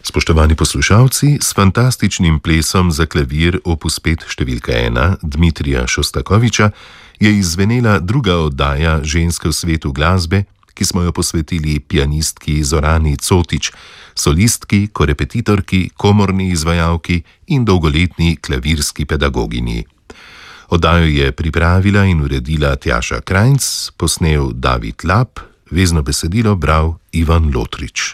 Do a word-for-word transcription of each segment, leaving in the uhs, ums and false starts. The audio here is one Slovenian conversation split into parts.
Spoštovani poslušalci, s fantastičnim plesom za klavir opus pet številka ena Dmitrija Šostakoviča je izzvenela druga oddaja Ženske v svetu glasbe, ki smo jo posvetili pianistki Zorani Cotič, solistki, korepetitorki, komorni izvajalki in dolgoletni klavirski pedagoginji. Oddajo je pripravila in uredila Tjaša Krajnc, posnel David Lap, vezno besedilo bral Ivan Lotrič.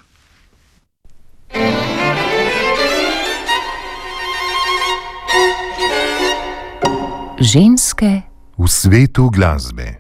Ženske v svetu glasbe.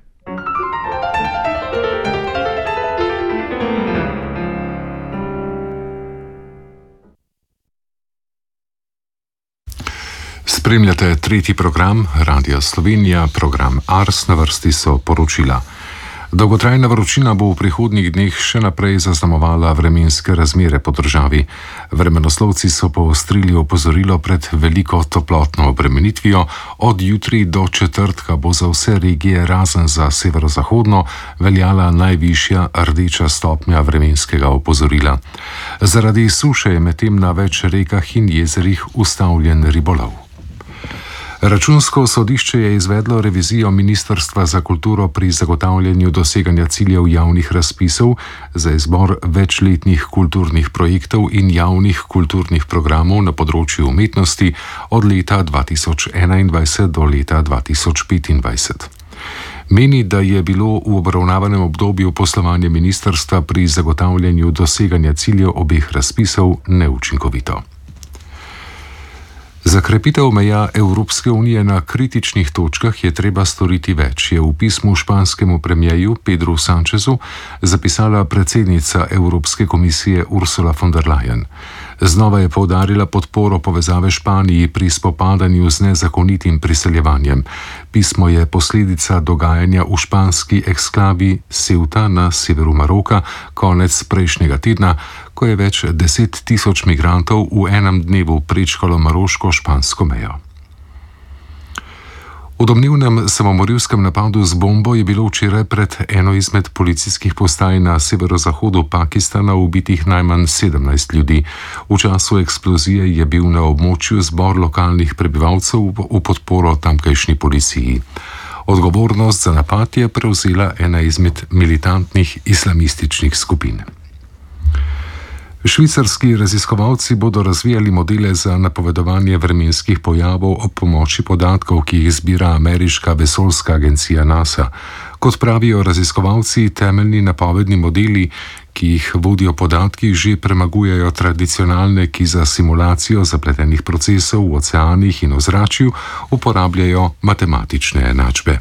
Spremljate tretji program Radia Slovenija, program Ars, na vrsti so poročila. Dolgotrajna vročina bo v prihodnjih dneh še naprej zaznamovala vremenske razmere po državi. Vremenoslovci so poostrili opozorilo pred veliko toplotno obremenitvijo. Od jutri do četrtka bo za vse regije razen za severozahodno veljala najvišja rdeča stopnja vremenskega opozorila. Zaradi suše je medtem na več rekah in jezerih ustavljen ribolov. Računsko sodišče je izvedlo revizijo Ministrstva za kulturo pri zagotavljanju doseganja ciljev javnih razpisov za izbor večletnih kulturnih projektov in javnih kulturnih programov na področju umetnosti od leta dva tisoč enaindvajset do leta dva tisoč petindvajset. Meni, da je bilo v obravnavanem obdobju poslovanje ministrstva pri zagotavljanju doseganja ciljev obeh razpisov neučinkovito. Za krepitev meja Evropske unije na kritičnih točkah je treba storiti več, je v pismu španskemu premierju Pedru Sanchezu zapisala predsednica Evropske komisije Ursula von der Leyen. Znova je poudarila podporo povezave Španiji pri spopadanju z nezakonitim priseljevanjem. Pismo je posledica dogajanja v španski eksklavi Ceuta na severu Maroka konec prejšnjega tedna, ko je več deset tisoč migrantov v enem dnevu prečkalo maroško-špansko mejo. V domnevnem samomorilskem napadu z bombo je bilo včeraj pred eno izmed policijskih postaj na severozahodu Pakistana ubitih najmanj sedemnajst ljudi. V času eksplozije je bil na območju zbor lokalnih prebivalcev v podporo tamkajšnji policiji. Odgovornost za napad je prevzela ena izmed militantnih islamističnih skupin. Švicarski raziskovalci bodo razvijali modele za napovedovanje vremenskih pojavov ob pomoči podatkov, ki jih zbira ameriška vesoljska agencija NASA. Kot pravijo raziskovalci, temeljni napovedni modeli, ki jih vodijo podatki, že premagujejo tradicionalne, ki za simulacijo zapletenih procesov v oceanih in ozračju uporabljajo matematične enačbe.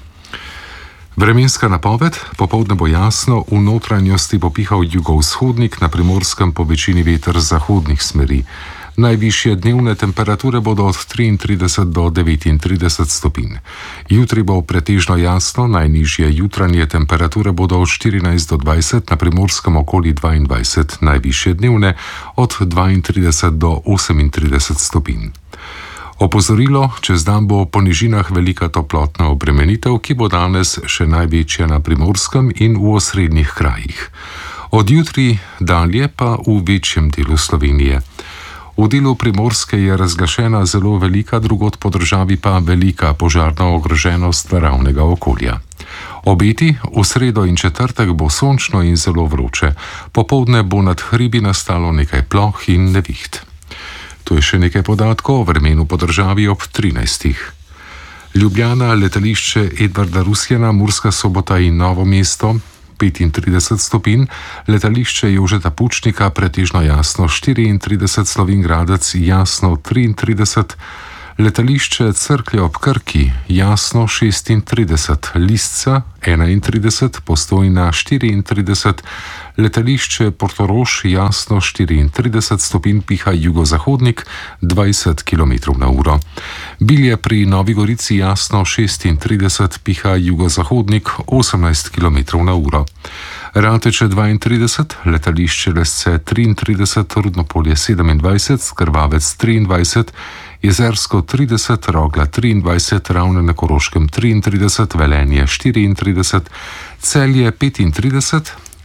Vremenska napoved: popoldne bo jasno, v notranjosti bo pihal jugovzhodnik, na Primorskem po večini veter zahodnih smeri. Najvišje dnevne temperature bodo od triintrideset do devetintrideset stopinj. Jutri bo pretežno jasno, najnižje jutranje temperature bodo od štirinajst do dvajset, na Primorskem okoli dvaindvajset, najvišje dnevne od dvaintrideset do osemintrideset stopinj. Opozorilo: čez dan bo po nižinah velika toplotna obremenitev, ki bo danes še največja na Primorskem in v osrednjih krajih. Od jutri dalje pa v večjem delu Slovenije. V delu Primorske je razglašena zelo velika, drugod po državi pa velika požarna ogroženost naravnega okolja. Obeti: v sredo in četrtek bo sončno in zelo vroče. Popoldne bo nad hribi nastalo nekaj ploh in neviht. To je še nekaj podatkov o vremenu po državi ob trinajstih. Ljubljana, letališče Edvarda Rusjana, Murska Sobota in Novo mesto petintrideset stopinj, letališče Jožeta Pučnika pretežno jasno štiriintrideset, Slovenj Gradec jasno triintrideset, letališče Cerklje ob Krki jasno šestintrideset, Lisca enaintrideset, Postojna štiriintrideset, letališče Portorož jasno štiriintrideset stopinj, piha jugozahodnik dvajset kilometrov na uro. Bilje pri Novi Gorici jasno šestintrideset, piha jugozahodnik osemnajst kilometrov na uro. Rateče dvaintrideset, letališče Lesce triintrideset, Rudnopolje sedemindvajset, Krvavec triindvajset, Jezersko trideset, Rogla triindvajset, Ravne na Koroškem triintrideset, Velenje štiriintrideset, Celje petintrideset,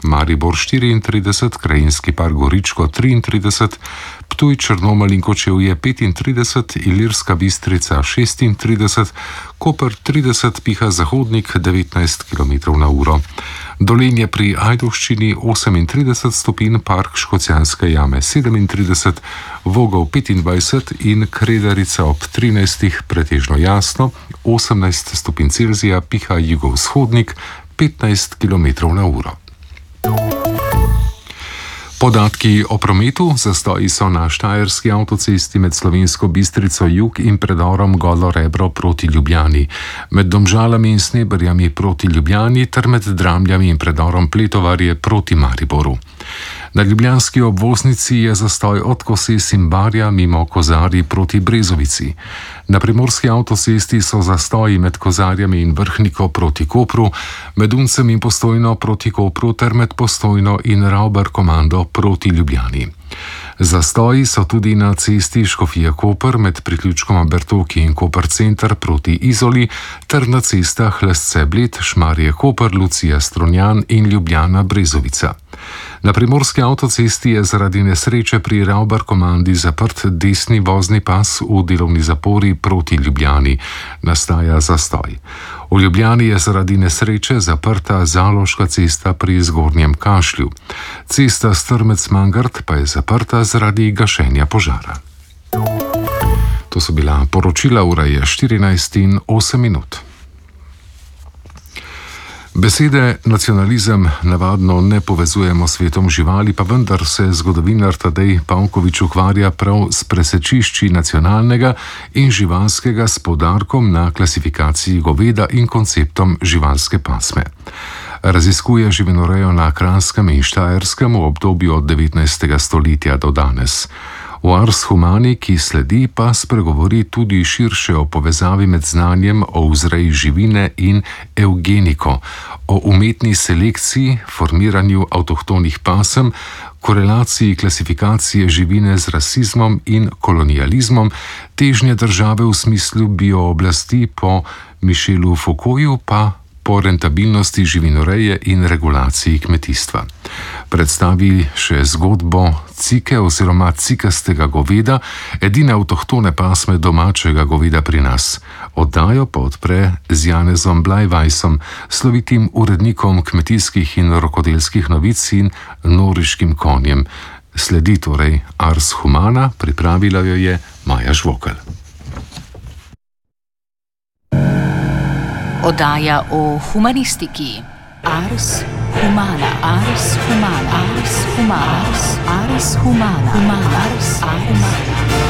Maribor štiriintrideset, Krajinski park Goričko triintrideset, Ptuj, Črnomelj in Kočevje petintrideset, Ilirska Bistrica šestintrideset, Koper trideset, piha zahodnik devetnajst kilometrov na uro. Dolenje pri Ajdovščini osemintrideset stopinj, Park Škocjanske jame sedemintrideset, Vogel petindvajset in Kredarica ob trinajstih pretežno jasno, osemnajst stopinj Celzija, piha jugovzhodnik petnajst kilometrov na uro. Podatki o prometu. Zastoji so na Štajerski avtocesti med Slovensko Bistrico jug in predorom Golo Rebro proti Ljubljani, med Domžalami in Sneberjami proti Ljubljani ter med Dramljami in predorom Pletovarje proti Mariboru. Na ljubljanski obvoznici je zastoj od Koses in Barja mimo Kozarji proti Brezovici. Na primorski avtocesti so zastoji med Kozarjami in Vrhniko proti Kopru, med Uncem in Postojno proti Kopru ter med Postojno in Ravbar komando proti Ljubljani. Zastoji so tudi na cesti Škofija-Koper med priključkoma Bertoki in Koper center proti Izoli ter na cestah Lesce-Bled, Šmarje-Koper, Lucija-Strunjan in Ljubljana-Brezovica. Na primorski avtocesti je zaradi nesreče pri Ravbar komandi zaprt desni vozni pas v delovni zapori proti Ljubljani. Nastaja zastoj. V Ljubljani je zaradi nesreče zaprta Zaloška cesta pri Zgornjem Kašlju. Cesta Strmec-Mangart pa je zaprta zaradi gašenja požara. To so bila poročila, ura je štirinajst in osem minut. Besede nacionalizem navadno ne povezujemo s svetom živali, pa vendar se zgodovinar Tadej Pavkovič ukvarja prav s presečišči nacionalnega in živalskega s poudarkom na klasifikaciji goveda in konceptom živalske pasme. Raziskuje živinorejo na Kranjskem in Štajerskem v obdobju od devetnajstega stoletja do danes. V Ars Humani, ki sledi, pa spregovori tudi širše o povezavi med znanjem o vzreji živine in evgeniko, o umetni selekciji, formiranju avtohtonih pasem, korelaciji klasifikacije živine z rasizmom in kolonializmom, težnje države v smislu biooblasti po Michelu Foucaultu pa po rentabilnosti živinoreje in regulaciji kmetijstva. Predstavi še zgodbo cike oziroma cikastega goveda, edine avtohtone pasme domačega goveda pri nas. Oddajo pa odpre z Janezom Blajvajsom, slovitim urednikom kmetijskih in rokodelskih novic in noriškim konjem. Sledi torej Ars Humana, pripravila jo je Maja Žvokelj. Oddaja o humanistiki. Ars Humana, Ars Humana, Ars Humana, Ars Humana, Humana, Ars Humana.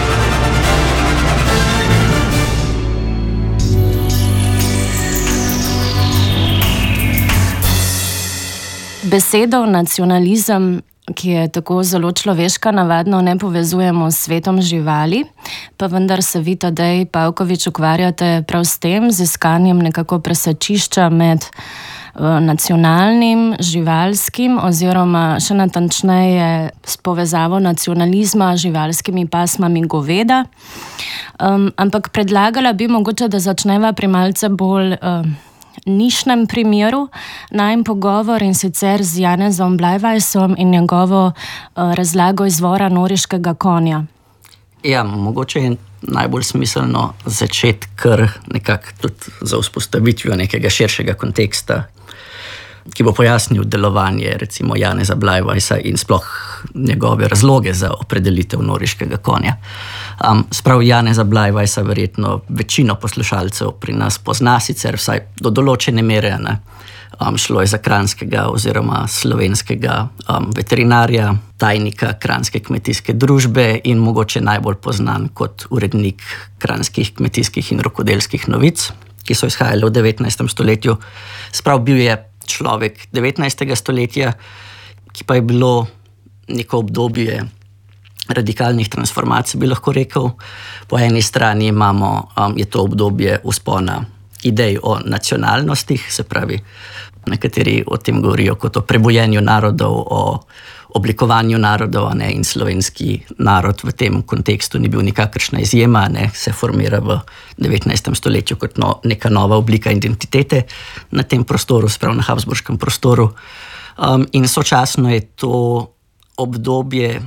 Besedo nacionalizem, ki je tako zelo človeška, navadno ne povezujemo s svetom živali, pa vendar se vi, Tadej Pavkovič, ukvarjate prav s tem, z iskanjem nekako presečišča med uh, nacionalnim, živalskim oziroma še natančneje s povezavo nacionalizma, živalskimi pasmami goveda. Um, ampak predlagala bi mogoče, da začneva pri malce bolj uh, nišnem primeru najin pogovor, in sicer z Janezom Blajvajsom in njegovo uh, razlago izvora noriškega konja. Ja, mogoče je najbolj smiselno začeti kar nekako tudi za vzpostavitvijo nekega širšega konteksta, ki bo pojasnil delovanje recimo Janeza Blajvajsa in sploh njegove razloge za opredelitev noriškega konja. Um, sprav Janeza Blajvajsa verjetno večino poslušalcev pri nas pozna, sicer vsaj do določene mere, ne. Um, šlo je za kranjskega oziroma slovenskega um, veterinarja, tajnika Kranjske kmetijske družbe in mogoče najbolj poznan kot urednik kranjskih kmetijskih in rokodelskih novic, ki so izhajali v devetnajstem stoletju. Sprav bil je človek devetnajstega stoletja, ki pa je bilo neko obdobje radikalnih transformacij, bi lahko rekel. Po eni strani imamo, um, je to obdobje vzpona idej o nacionalnostih, se pravi, nekateri o tem govorijo kot o prebojenju narodov, o oblikovanju narodov, ne, in slovenski narod v tem kontekstu ni bil nikakršna izjema, ne, se formira v devetnajstem stoletju kot no, neka nova oblika identitete na tem prostoru, sprav na habsburškem prostoru. Um, in sočasno je to obdobje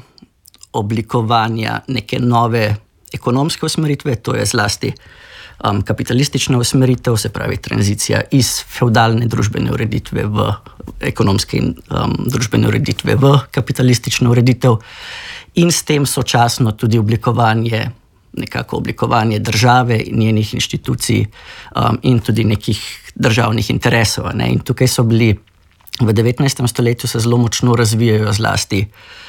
oblikovanja neke nove ekonomske usmeritve, to je zlasti um, kapitalistična usmeritev, se pravi tranzicija iz fevdalne družbene ureditve v ekonomske in um, družbene ureditve v kapitalistično ureditev in s tem sočasno tudi oblikovanje, nekako oblikovanje države in njenih inštitucij um, in tudi nekih državnih interesov. Ne? In tukaj so bili v devetnajstem stoletju se zelo močno razvijajo zlasti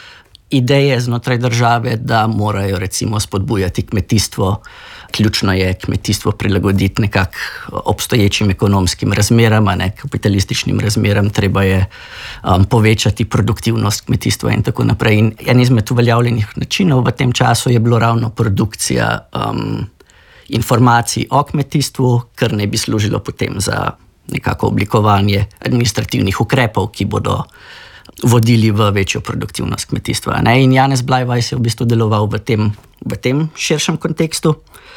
ideje znotraj države, da morajo recimo spodbujati kmetijstvo. Ključno je kmetijstvo prilagoditi nekako obstoječim ekonomskim razmeram, ne kapitalističnim razmeram, treba je um, povečati produktivnost kmetijstva in tako naprej. In en izmed uveljavljenih načinov v tem času je bilo ravno produkcija um, informacij o kmetijstvu, kar ne bi služilo potem za nekako oblikovanje administrativnih ukrepov, ki bodo vodili v večjo produktivnost kmetijstva. Ne? In Janez Blajvajs je v bistvu deloval v tem, v tem širšem kontekstu.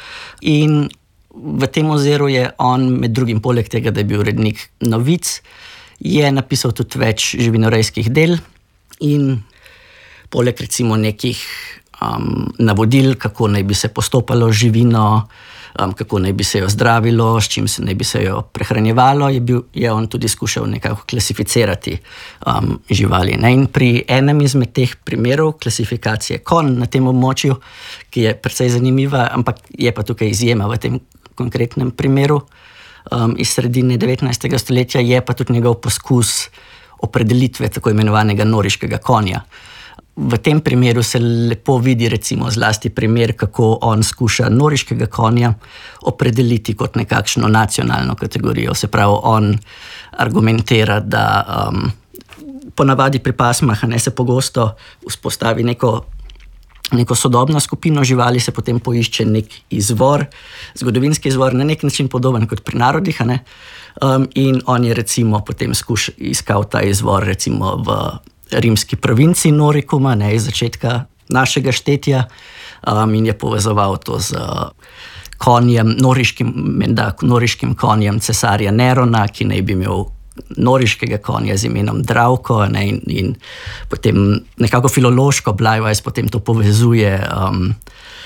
In v tem oziru je on, med drugim, poleg tega, da je bil urednik novic, je napisal tudi več živinorejskih del in poleg recimo nekih um, navodil, kako naj bi se postopalo živino, um, kako naj bi se jo zdravilo, s čim se naj bi se jo prehranjevalo, je, bil, je on tudi skušal nekako klasificirati um, živali. Ne? In pri enem izmed teh primerov klasifikacije konj na tem območju, ki je precej zanimiva, ampak je pa tukaj izjema v tem konkretnem primeru, um, iz sredine devetnajstega stoletja, je pa tudi njegov poskus opredelitve tako imenovanega noriškega konja. V tem primeru se lepo vidi recimo zlasti primer, kako on skuša noriškega konja opredeliti kot nekakšno nacionalno kategorijo. Se pravi, on argumentira, da um, ponavadi pri pasmah ne, se pogosto vzpostavi neko, neko sodobno skupino živali, se potem poišče nek izvor, zgodovinski izvor, na nek način podoben kot pri narodih. Ne? Um, in on je recimo potem skuš iskal ta izvor recimo v rimski provinci Noricuma, ne, iz začetka našega štetja, um, in je povezoval to z konjem, noriškim, menda, noriškim konjem cesarja Nerona, ki naj bi imel noriškega konja z imenom Dravko, ne, in, in potem nekako filološko Blajvajs potem to povezuje. Um,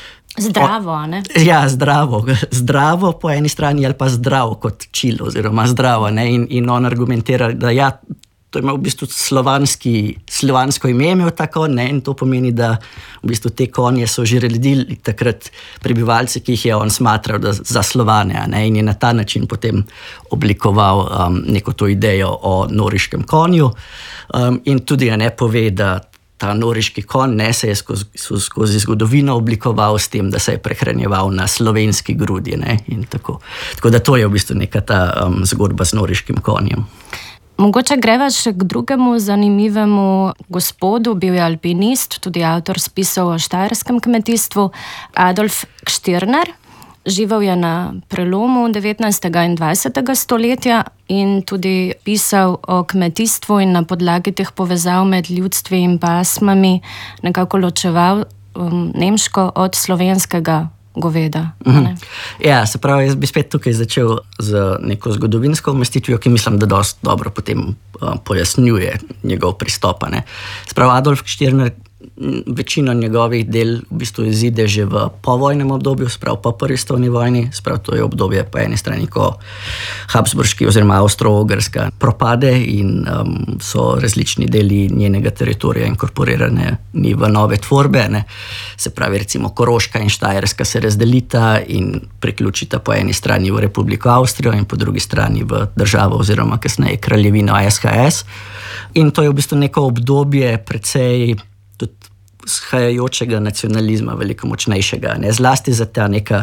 Zdravo, ne? Ja, zdravo. Zdravo po eni strani ali pa zdrav kot čil oziroma zdravo, ne, in, in on argumentira, da ja, to ima v bistvu slovanski, slovansko ime imel tako, ne, in to pomeni, da v bistvu te konje so že redili takrat prebivalci, ki jih je on smatral da, za Slovane, ne, in je na ta način potem oblikoval um, neko to idejo o noriškem konju um, in tudi ne pove, da ta noriški konj ne se je skozi, skozi zgodovino oblikoval s tem, da se je prehranjeval na slovenski grudi, ne, in tako. Tako da to je v bistvu neka ta um, zgodba z noriškim konjem. Mogoče greva še k drugemu zanimivemu gospodu, bil je alpinist, tudi avtor spisov o štajerskem kmetijstvu, Adolf Stirner. Živel je na prelomu devetnajstega in dvajsetega stoletja in tudi pisal o kmetijstvu in na podlagi teh povezav med ljudstvi in pasmami nekako ločeval um, nemško od slovenskega goveda. Mm-hmm. Ja, se pravi, jaz bi spet tukaj začel z neko zgodovinsko umestitvijo, ki mislim, da dosti dobro potem uh, pojasnjuje njegov pristop. Ne. Se pravi, Adolf Stirner večino njegovih del v bistvu izide že v povojnem obdobju, sprav po prvi svetovni vojni, sprav to je obdobje po eni strani, ko Habsburški oziroma Avstro-Ogrska propade in um, so različni deli njenega teritorija inkorporirane v nove tvorbe. Ne. Se pravi, recimo Koroška in Štajerska se razdelita in priključita po eni strani v Republiko Avstrijo in po drugi strani v državo oziroma kasneje kraljevino S H S. In to je v bistvu neko obdobje precej tudi shajajočega nacionalizma, veliko močnejšega, ne? Zlasti za ta neka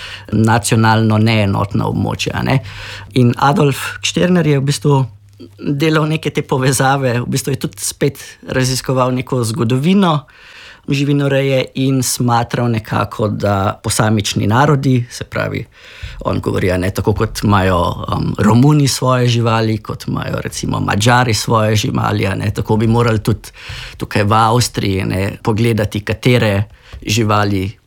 nacionalno neenotna območja. Ne? In Adolf Stirner je v bistvu delal neke te povezave, v bistvu je tudi spet raziskoval neko zgodovino živinoreje in smatral nekako, da posamični narodi, se pravi, on govori, ne, tako kot imajo um, Romuni svoje živali, kot imajo recimo Madžari svoje živali, ne, tako bi morali tudi tukaj v Avstriji ne, pogledati, katere živali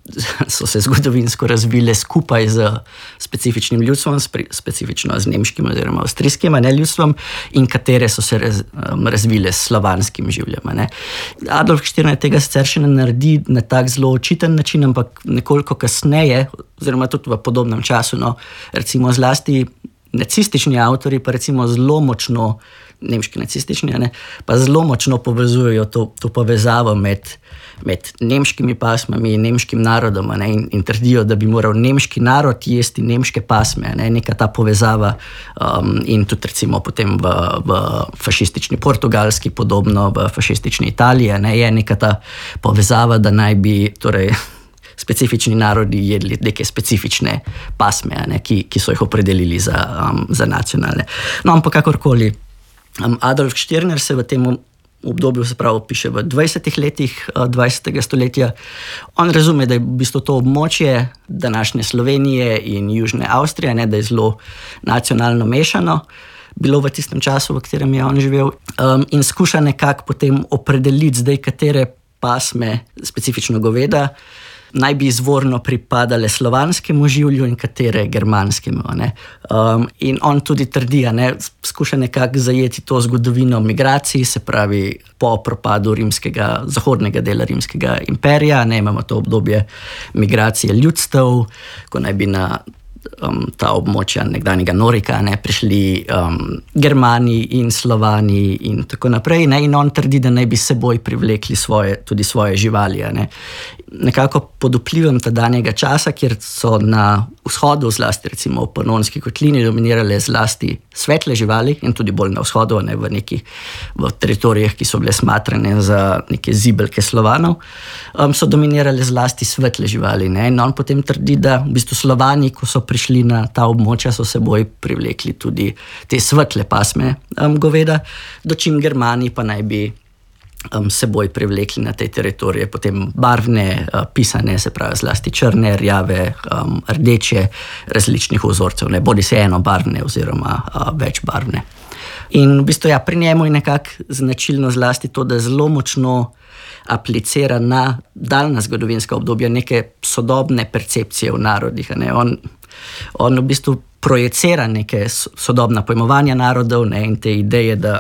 so se zgodovinsko razvile skupaj z specifičnim ljudstvom, specifično z nemškim oziroma avstrijskim ne, ljudstvom, in katere so se raz, um, razvile s slovanskim življem. Ne. Adolf Štirner tega sicer še ne naredi na tak zelo očiten način, ampak nekoliko kasneje, oziroma tudi v podobnem času, no, recimo zlasti nacistični avtori pa recimo zelo močno, nemški nacistični, ne, pa zelo močno povezujejo to, to povezavo med, med nemškimi pasmami in nemškim narodom, ne, in, in trdijo, da bi moral nemški narod jesti nemške pasme, ne, neka ta povezava um, in tudi recimo potem v, v fašistični Portugalski, podobno v fašistični Italiji, ne, je neka ta povezava, da naj bi torej specifični narodi jedli neke specifične pasme, ne, ki, ki so jih opredelili za, um, za nacionalne. No, ampak kakorkoli, um, Adolf Štirner se v tem obdobju, se pravi, piše v dvajsetih letih uh, dvajsetega stoletja. On razume, da je v bistvu to območje današnje Slovenije in Južne Avstrije, ne, da je zelo nacionalno mešano bilo v tistem času, v katerem je on živel, um, in skuša nekako potem opredeliti zdaj, katere pasme, specifično goveda, naj bi izvorno pripadale slovanskemu življu in katere germanskemu. Ne. Um, in on tudi trdi, ne, skuša nekako zajeti to zgodovino migracij, se pravi po propadu rimskega, zahodnega dela rimskega imperija, ne, imamo to obdobje migracije ljudstev, ko naj bi na Um, ta območja nekdanjega Norika ne, prišli um, Germani in Slovani in tako naprej, ne, in on trdi, da naj bi seboj privlekli svoje, tudi svoje živali. Ne. Nekako pod vplivom tedanjega časa, kjer so na vzhodu, zlasti recimo v Panonski kotlini, dominirale zlasti svetle živali in tudi bolj na vzhodu, ne, v nekih v teritorijah, ki so bile smatrane za neke zibelke Slovanov, um, so dominirale zlasti svetle živali. Ne, in on potem trdi, da v bistvu Slovani, ko so prišli na ta območja, so seboj privlekli tudi te svetle pasme um, goveda, dočim Germani pa naj bi um, seboj privlekli na te teritorije potem barvne, uh, pisane, se pravi zlasti črne, rjave, um, rdeče, različnih vzorcev, ne, bodi se enobarvne oziroma uh, večbarvne. In v bistvu ja, pri njemu je nekako značilno zlasti to, da zelo močno aplicira na daljna zgodovinska obdobja neke sodobne percepcije v narodih. Ne. On, on v bistvu projecira neke sodobna pojmovanja narodov, ne, in te ideje, da,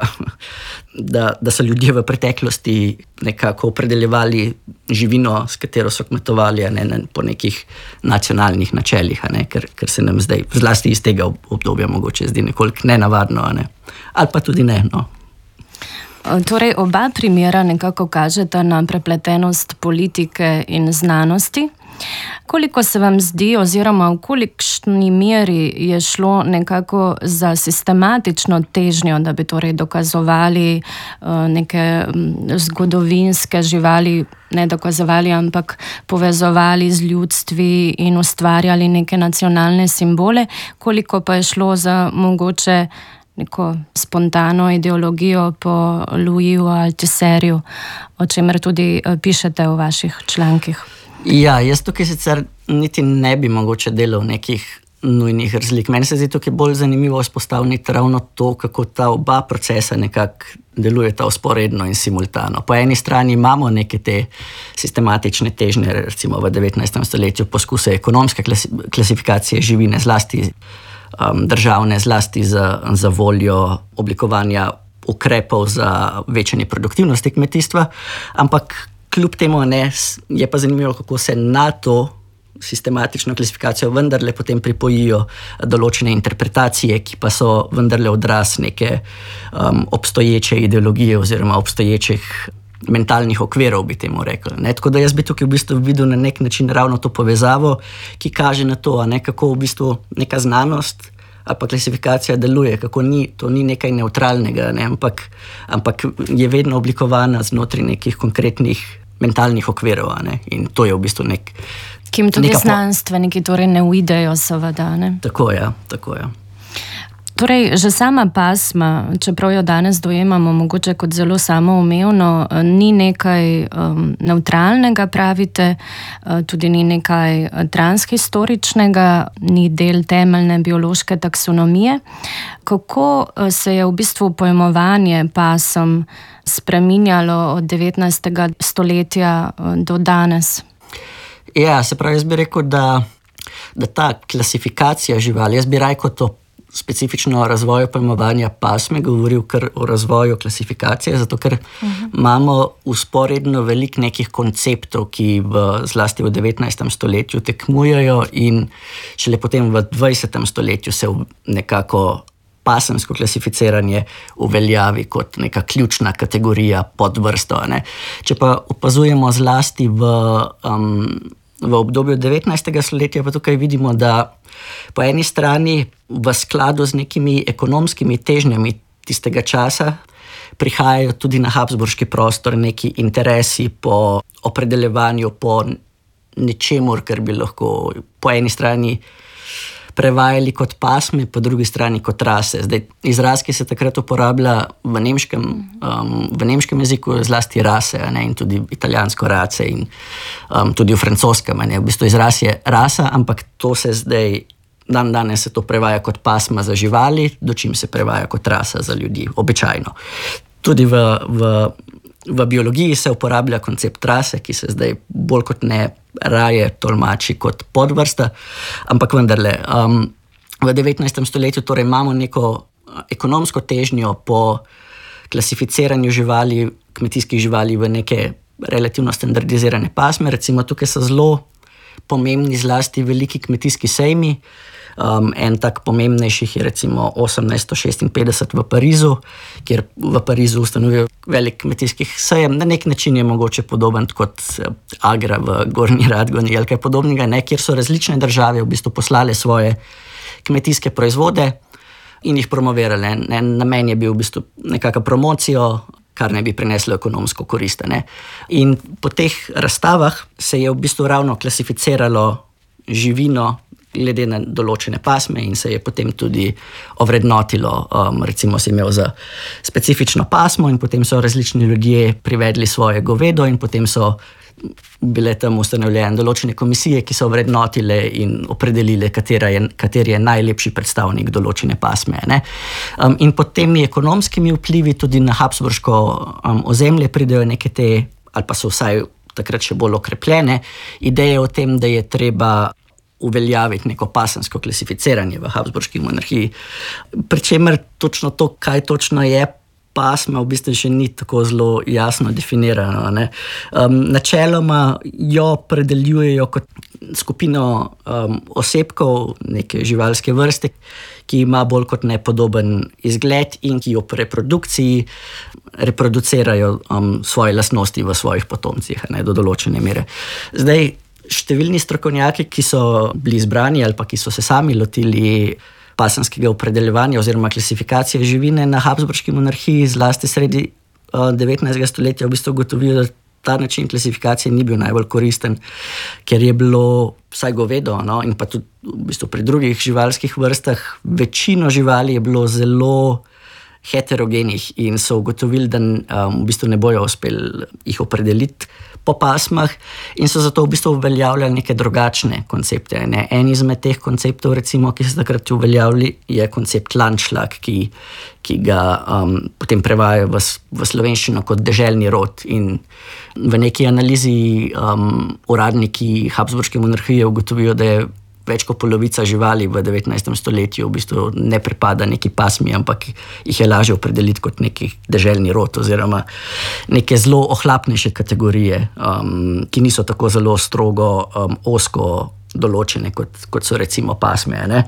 da, da so ljudje v preteklosti nekako opredeljevali živino, s katero so kmetovali, ne, ne, po nekih nacionalnih načelih, ne, ker, ker se nam zdaj, zlasti iz tega obdobja, mogoče zdi nekoliko nenavadno, ne, ali pa tudi ne. No. Torej, oba primera nekako kažeta na prepletenost politike in znanosti. Koliko se vam zdi, oziroma v kolikšni meri je šlo nekako za sistematično težnjo, da bi torej dokazovali uh, neke zgodovinske živali, ne dokazovali, ampak povezovali z ljudstvi in ustvarjali neke nacionalne simbole, koliko pa je šlo za mogoče neko spontano ideologijo po Louisu Althusserju, o čemer tudi pišete v vaših člankih. Ja, jaz tukaj sicer niti ne bi mogoče delal nekih nujnih razlik. Meni se zdi tukaj bolj zanimivo vzpostaviti ravno to, kako ta oba procesa nekako delujeta vzporedno in simultano. Po eni strani imamo neke te sistematične težnje, recimo v devetnajstem stoletju poskuse ekonomske klasifikacije živine, zlasti um, državne, zlasti za, za voljo oblikovanja ukrepov za večanje produktivnosti kmetijstva, ampak kljub temu ne, je pa zanimivo, kako se na to sistematično klasifikacijo vendarle potem pripojijo določene interpretacije, ki pa so vendarle odraz neke um, obstoječe ideologije oziroma obstoječih mentalnih okvirov, bi temu rekel. Ne? Tako da jaz bi tukaj v bistvu videl na nek način ravno to povezavo, ki kaže na to, a ne, kako v bistvu neka znanost ali pa klasifikacija deluje, kako ni, to ni nekaj neutralnega, ne? ampak, ampak je vedno oblikovana znotraj nekih konkretnih mentalnih okvirov, ne? In to je v bistvu nek... Ki jim tudi znanstveniki torej ne uidejo, seveda, ne? Tako je, tako je. Torej, že sama pasma, čeprav jo danes dojemamo mogoče kot zelo samoumevno, ni nekaj um, neutralnega, pravite, tudi ni nekaj transhistoričnega, ni del temeljne biološke taksonomije. Kako se je v bistvu pojmovanje pasem spreminjalo od devetnajstega stoletja do danes? Ja, se pravi, jaz bi rekel, da, da ta klasifikacija živali, jaz bi rekel to specifično o razvoju pojmovanja pasme, govoril kar o razvoju klasifikacije, zato ker uh-huh. imamo usporedno veliko nekih konceptov, ki v, zlasti v devetnajstem stoletju tekmujejo in šele potem v dvajsetem stoletju se nekako pasemsko klasificiranje uveljavi kot neka ključna kategorija podvrsto. Ne. Če pa opazujemo zlasti v, um, v obdobju devetnajstega stoletja, pa tukaj vidimo, da po eni strani v skladu z nekimi ekonomskimi težnjami tistega časa prihajajo tudi na habsburški prostor neki interesi po opredeljevanju, po nečemur, kar bi lahko po eni strani prevajali kot pasme, po drugi strani kot rase. Zdaj, izraz, ki se takrat uporablja v nemškem, um, v nemškem jeziku, zlasti rase, ne, in tudi italijansko race in um, tudi v francoskem. Ne. V bistvu izraz je rasa, ampak to se zdaj, dan danes se to prevaja kot pasma za živali, dočim se prevaja kot rasa za ljudi, običajno. Tudi v, v, v biologiji se uporablja koncept rase, ki se zdaj bolj kot ne raje tolmači kot podvrsta, ampak vendarle, um, v devetnajstem stoletju torej imamo neko ekonomsko težnjo po klasificiranju živali, kmetijskih živali v neke relativno standardizirane pasme. Recimo tukaj so zelo pomembni zlasti veliki kmetijski sejmi. Um, en tak pomembnejših je recimo osemnajststo šestinpetdeset v Parizu, kjer v Parizu ustanovijo velik kmetijskih sejem. Na nek način je mogoče podoben kot Agra v Gornji Radgoni ali kaj podobnega, ne, kjer so različne države v bistvu poslale svoje kmetijske proizvode in jih promovirale. En namen je bil v bistvu nekaka promocijo, kar ne bi prineslo ekonomsko korist. Ne. In po teh razstavah se je v bistvu ravno klasificiralo živino glede na določene pasme in se je potem tudi ovrednotilo, um, recimo si imel za specifično pasmo in potem so različni ljudje privedli svoje govedo in potem so bile tam ustanovljene določene komisije, ki so ovrednotile in opredelile, katera je, kateri je najlepši predstavnik določene pasme. Ne? Um, in pod temi ekonomskimi vplivi tudi na habsburško um, ozemlje pridejo neke te, ali pa so vsaj takrat še bolj okrepljene, ideje o tem, da je treba uveljaviti neko pasemsko klasificiranje v habsburški monarhiji. Pričemer točno to, kaj točno je pasma, v bistvu še ni tako zelo jasno definirano. Ne? Um, načeloma jo predeljujejo kot skupino um, osebkov neke živalske vrste, ki ima bolj kot nepodoben izgled in ki jo po reprodukciji reproducirajo um, svoje lastnosti v svojih potomcih, ne, do določene mere. Zdaj, številni strokovnjaki, ki so bili izbrani ali pa ki so se sami lotili pasemskega opredeljevanja oziroma klasifikacije živine na habsburški monarhiji, zlasti sredi uh, devetnajstega stoletja, v bistvu ugotovijo, da ta način klasifikacije ni bil najbolj koristen, ker je bilo vsaj govedo, no, in pa tudi v bistvu pri drugih živalskih vrstah, večino živali je bilo zelo heterogenih in so ugotovili, da um, v bistvu ne bojo uspeli jih opredeliti po pasmah in so zato v bistvu uveljavljali neke drugačne koncepte. Ne. En izmed teh konceptov, recimo, ki so takrat uveljavili, je koncept Landschlag, ki, ki ga um, potem prevajajo v, v slovenščino kot deželni rod. In v neki analizi um, uradniki habsburške monarhije ugotovijo, da je več kot polovica živali v devetnajstem stoletju v bistvu ne pripada neki pasmi, ampak jih je lažje opredeliti kot neki deželni rod oziroma neke zelo ohlapnejše kategorije, um, ki niso tako zelo strogo um, ozko določene, kot, kot so recimo pasme. Ne?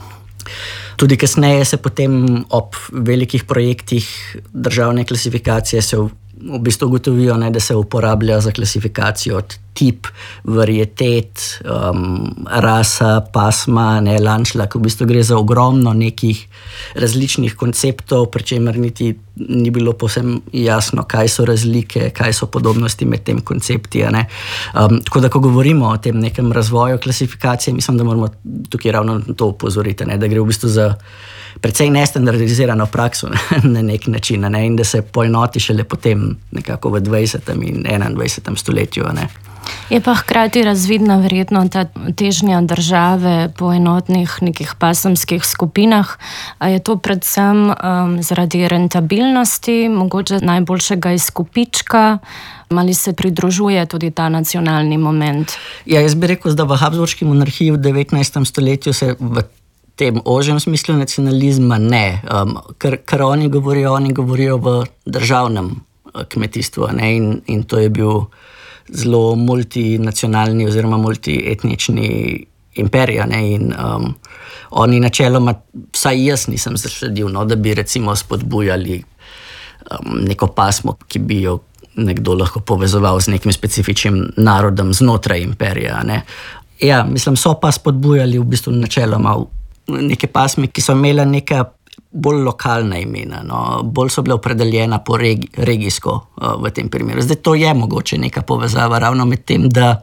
Tudi kasneje se potem ob velikih projektih državne klasifikacije se v, v bistvu ugotovijo, ne, da se uporablja za klasifikacijo tip, varietet, um, rasa, pasma, ne, Landschlag. V bistvu gre za ogromno nekih različnih konceptov, pri čemer niti ni bilo povsem jasno, kaj so razlike, kaj so podobnosti med tem koncepti. Ne. Um, tako da, ko govorimo o tem nekem razvoju klasifikacije, mislim, da moramo tukaj ravno to opozoriti, ne, da gre v bistvu za precej nestandardizirano prakso na nek način, ne, in da se poenoti šele potem nekako v dvajsetem in enaindvajsetem stoletju. Ne. Je pa hkrati razvidna verjetno ta težnja države po enotnih nekih pasemskih skupinah. A je to predvsem um, zaradi rentabilnosti, mogoče najboljšega izkupička, ali se pridružuje tudi ta nacionalni moment? Ja, jaz bi rekel, da v Habsburški monarhiji v devetnajstem stoletju se v tem ožjem smislu nacionalizma ne. Um, kar, kar oni govorijo, oni govorijo v državnem kmetijstvu, ne? In, in to je bil zelo multinacionalni oziroma multietnični imperij, ne? In um, oni načeloma, vsaj jaz nisem zasledil, no, da bi recimo spodbujali um, neko pasmo, ki bi jo nekdo lahko povezoval z nekim specifičnim narodom znotraj imperija, ne? Ja, mislim, so pa spodbujali v bistvu načeloma neke pasme, ki so imele neka bolj lokalna imena, no, bolj so bile opredeljena po regi, regijsko uh, v tem primeru. Zdaj to je mogoče neka povezava ravno med tem, da,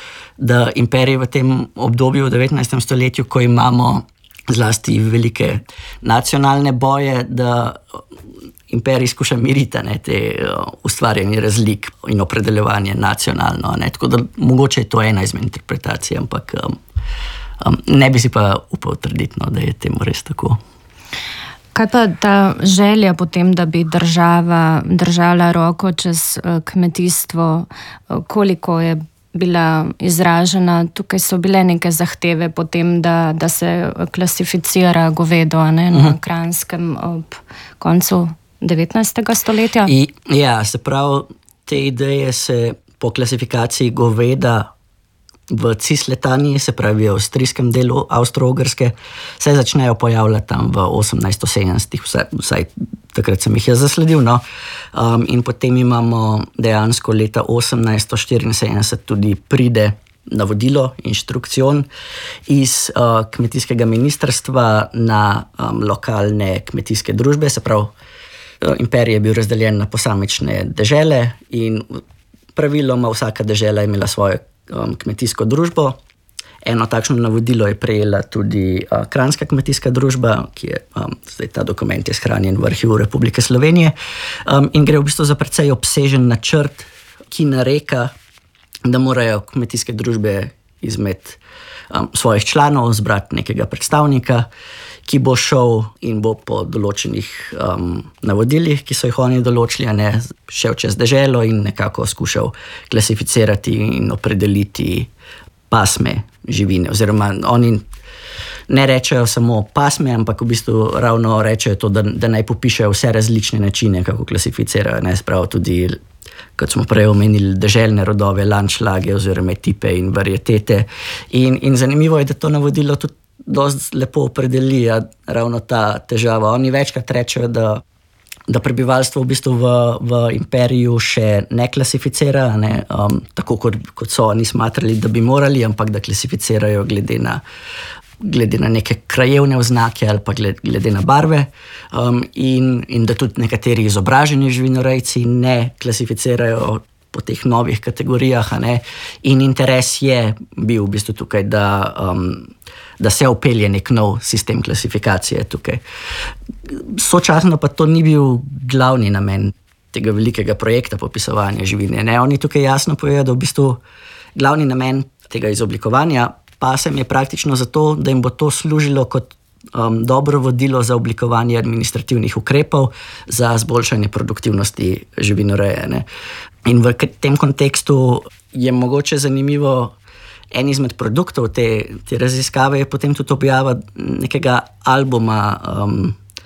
da imperij v tem obdobju v devetnajstem stoletju, ko imamo zlasti velike nacionalne boje, da imperij skuša miriti, ne, te uh, ustvarjanje razlik in opredeljevanje nacionalno, ne, tako da mogoče je to ena izmed interpretacij, ampak um, um, ne bi si pa upal trditi, no, da je temu res tako. Kaj pa ta želja potem, da bi država držala roko čez kmetijstvo, koliko je bila izražena? Tukaj so bile neke zahteve potem, da, da se klasificira govedo, ne, na uh-huh. Kranjskem ob koncu devetnajstega stoletja? I, ja, se pravi, te ideje se po klasifikaciji goveda v Cisletaniji, se pravi v avstrijskem delu Avstro-Ogrske, se začnejo pojavljati tam v osemnajststo sedemdesetih, vsaj, vsaj takrat sem jih jaz zasledil, no. Um, in potem imamo dejansko leta osemnajststo štiriinsedemdeset tudi pride navodilo, inštrukcion iz uh, kmetijskega ministrstva na um, lokalne kmetijske družbe, se pravi, uh, imperij je bil razdeljen na posamične dežele in praviloma vsaka dežela je imela svojo Um, kmetijsko družbo. Eno takšno navodilo je prejela tudi uh, Kranjska kmetijska družba, ki je, um, zdaj ta dokument je shranjen v Arhivu Republike Slovenije, um, in gre v bistvu za precej obsežen načrt, ki nareka, da morajo kmetijske družbe izmed um, svojih članov zbrati nekega predstavnika, ki bo šel in bo po določenih um, navodilih, ki so jih oni določili, ne, šel čez deželo in nekako skušal klasificirati in opredeliti pasme živine. Oziroma oni ne rečejo samo pasme, ampak v bistvu ravno rečejo to, da, da naj popišejo vse različne načine, kako klasificirajo. Ne, spravo tudi, kot smo prej omenili, deželne rodove, landšlage oziroma tipe in varietete. In, in zanimivo je, da to navodilo tudi dosti lepo opredeli ravno ta težava. Oni večkrat rečejo, da, da prebivalstvo v bistvu v, v imperiju še ne klasificira, ne, um, tako kot, kot so oni smatrali, da bi morali, ampak da klasificirajo glede na, glede na neke krajevne oznake ali pa glede, glede na barve, um, in, in da tudi nekateri izobraženi živinorejci ne klasificirajo po teh novih kategorijah, ne, in interes je bil v bistvu tukaj, da um, da se upelje nek nov sistem klasifikacije tukaj. Sočasno pa to ni bil glavni namen tega velikega projekta popisovanja živine. Ne? Oni tukaj jasno povedo, da v bistvu glavni namen tega izoblikovanja pasem je praktično zato, da jim bo to služilo kot um, dobro vodilo za oblikovanje administrativnih ukrepov za zboljšanje produktivnosti živinoreje. Ne? In v tem kontekstu je mogoče zanimivo, en izmed produktov te, te raziskave je potem tudi objava nekega albuma um,